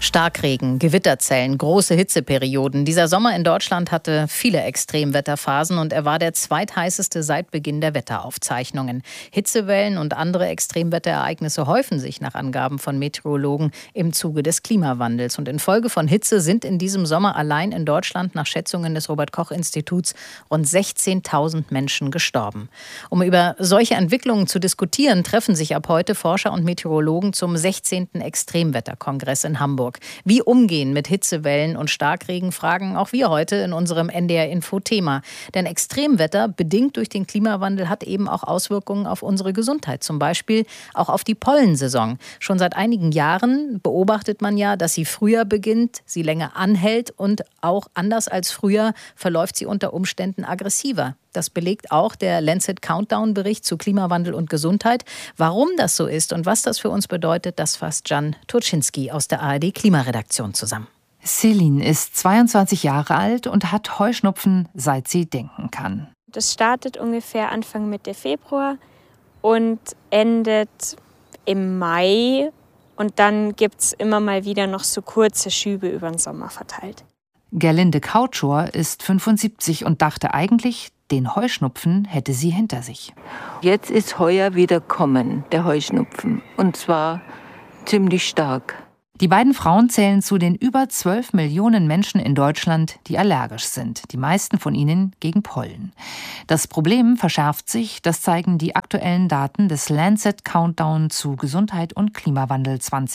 Starkregen, Gewitterzellen, große Hitzeperioden. Dieser Sommer in Deutschland hatte viele Extremwetterphasen und er war der zweitheißeste seit Beginn der Wetteraufzeichnungen. Hitzewellen und andere Extremwetterereignisse häufen sich nach Angaben von Meteorologen im Zuge des Klimawandels. Und infolge von Hitze sind in diesem Sommer allein in Deutschland nach Schätzungen des Robert-Koch-Instituts rund 16.000 Menschen gestorben. Um über solche Entwicklungen zu diskutieren, treffen sich ab heute Forscher und Meteorologen zum 16. Extremwetterkongress in Hamburg. Wie umgehen mit Hitzewellen und Starkregen, fragen auch wir heute in unserem NDR-Info-Thema. Denn Extremwetter, bedingt durch den Klimawandel, hat eben auch Auswirkungen auf unsere Gesundheit. Zum Beispiel auch auf die Pollensaison. Schon seit einigen Jahren beobachtet man ja, dass sie früher beginnt, sie länger anhält und auch anders als früher verläuft sie unter Umständen aggressiver. Das belegt auch der Lancet Countdown-Bericht zu Klimawandel und Gesundheit. Warum das so ist und was das für uns bedeutet, das fasst Jan Turczynski aus der ARD-Klimaredaktion zusammen.
Celine ist 22 Jahre alt und hat Heuschnupfen, seit sie denken kann.
Das startet ungefähr Anfang Mitte Februar und endet im Mai. Und dann gibt es immer mal wieder noch so kurze Schübe über den Sommer verteilt.
Gerlinde Kautschor ist 75 und dachte eigentlich, den Heuschnupfen hätte sie hinter sich.
Jetzt ist heuer wieder kommen, der Heuschnupfen. Und zwar ziemlich stark.
Die beiden Frauen zählen zu den über 12 Millionen Menschen in Deutschland, die allergisch sind. Die meisten von ihnen gegen Pollen. Das Problem verschärft sich, das zeigen die aktuellen Daten des Lancet Countdown zu Gesundheit und Klimawandel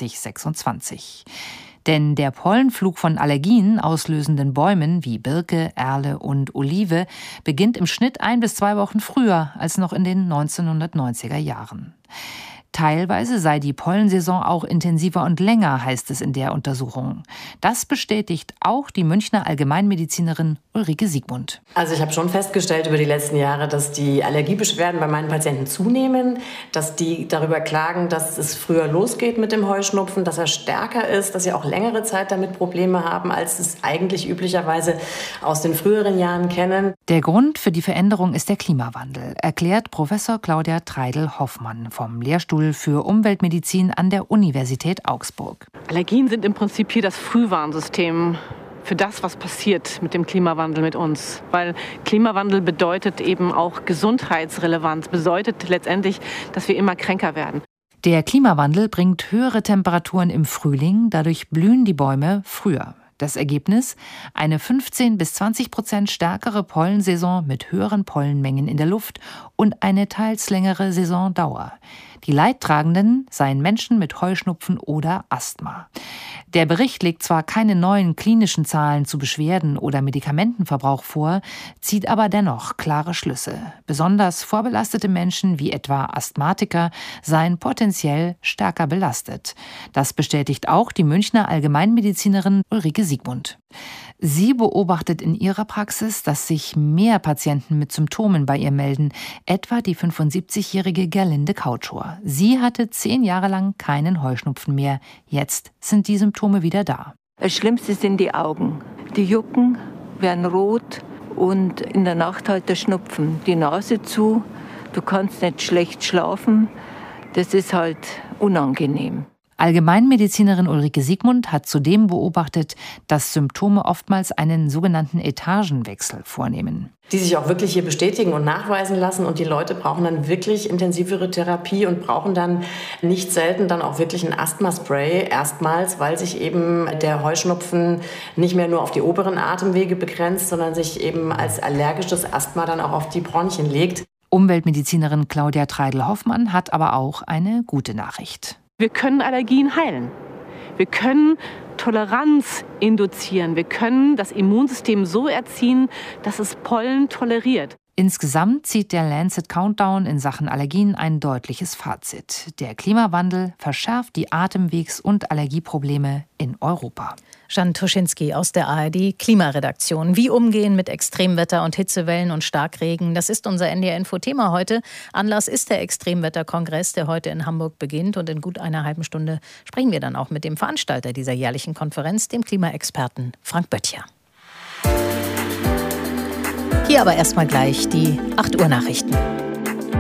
2026. Denn der Pollenflug von Allergien auslösenden Bäumen wie Birke, Erle und Olive beginnt im Schnitt 1 bis 2 Wochen früher als noch in den 1990er Jahren. Teilweise sei die Pollensaison auch intensiver und länger, heißt es in der Untersuchung. Das bestätigt auch die Münchner Allgemeinmedizinerin Ulrike Siegmund.
Also ich habe schon festgestellt über die letzten Jahre, dass die Allergiebeschwerden bei meinen Patienten zunehmen, dass die darüber klagen, dass es früher losgeht mit dem Heuschnupfen, dass er stärker ist, dass sie auch längere Zeit damit Probleme haben, als es eigentlich üblicherweise aus den früheren Jahren kennen.
Der Grund für die Veränderung ist der Klimawandel, erklärt Professor Claudia Treidel-Hoffmann vom Lehrstuhl für Umweltmedizin an der Universität Augsburg.
Allergien sind im Prinzip hier das Frühwarnsystem für das, was passiert mit dem Klimawandel mit uns. Weil Klimawandel bedeutet eben auch Gesundheitsrelevanz, bedeutet letztendlich, dass wir immer kränker werden.
Der Klimawandel bringt höhere Temperaturen im Frühling, dadurch blühen die Bäume früher. Das Ergebnis? Eine 15-20% stärkere Pollensaison mit höheren Pollenmengen in der Luft und eine teils längere Saisondauer. Die Leidtragenden seien Menschen mit Heuschnupfen oder Asthma. Der Bericht legt zwar keine neuen klinischen Zahlen zu Beschwerden oder Medikamentenverbrauch vor, zieht aber dennoch klare Schlüsse. Besonders vorbelastete Menschen wie etwa Asthmatiker seien potenziell stärker belastet. Das bestätigt auch die Münchner Allgemeinmedizinerin Ulrike Siegmund. Sie beobachtet in ihrer Praxis, dass sich mehr Patienten mit Symptomen bei ihr melden, etwa die 75-jährige Gerlinde Kautschor. Sie hatte 10 Jahre lang keinen Heuschnupfen mehr. Jetzt sind die Symptome wieder da.
Das Schlimmste sind die Augen. Die jucken, werden rot und in der Nacht halt der Schnupfen. Die Nase zu, du kannst nicht schlecht schlafen. Das ist halt unangenehm.
Allgemeinmedizinerin Ulrike Siegmund hat zudem beobachtet, dass Symptome oftmals einen sogenannten Etagenwechsel vornehmen.
Die sich auch wirklich hier bestätigen und nachweisen lassen. Und die Leute brauchen dann wirklich intensivere Therapie und brauchen dann nicht selten dann auch wirklich ein Asthmaspray erstmals, weil sich eben der Heuschnupfen nicht mehr nur auf die oberen Atemwege begrenzt, sondern sich eben als allergisches Asthma dann auch auf die Bronchien legt.
Umweltmedizinerin Claudia Treidel-Hoffmann hat aber auch eine gute Nachricht.
Wir können Allergien heilen. Wir können Toleranz induzieren. Wir können das Immunsystem so erziehen, dass es Pollen toleriert.
Insgesamt zieht der Lancet Countdown in Sachen Allergien ein deutliches Fazit. Der Klimawandel verschärft die Atemwegs- und Allergieprobleme in Europa.
Jan Turczynski aus der ARD Klimaredaktion. Wie umgehen mit Extremwetter und Hitzewellen und Starkregen? Das ist unser NDR-Info-Thema heute. Anlass ist der Extremwetterkongress, der heute in Hamburg beginnt. Und in gut einer halben Stunde sprechen wir dann auch mit dem Veranstalter dieser jährlichen Konferenz, dem Klimaexperten Frank Böttcher. Hier aber erstmal gleich die 8 Uhr Nachrichten.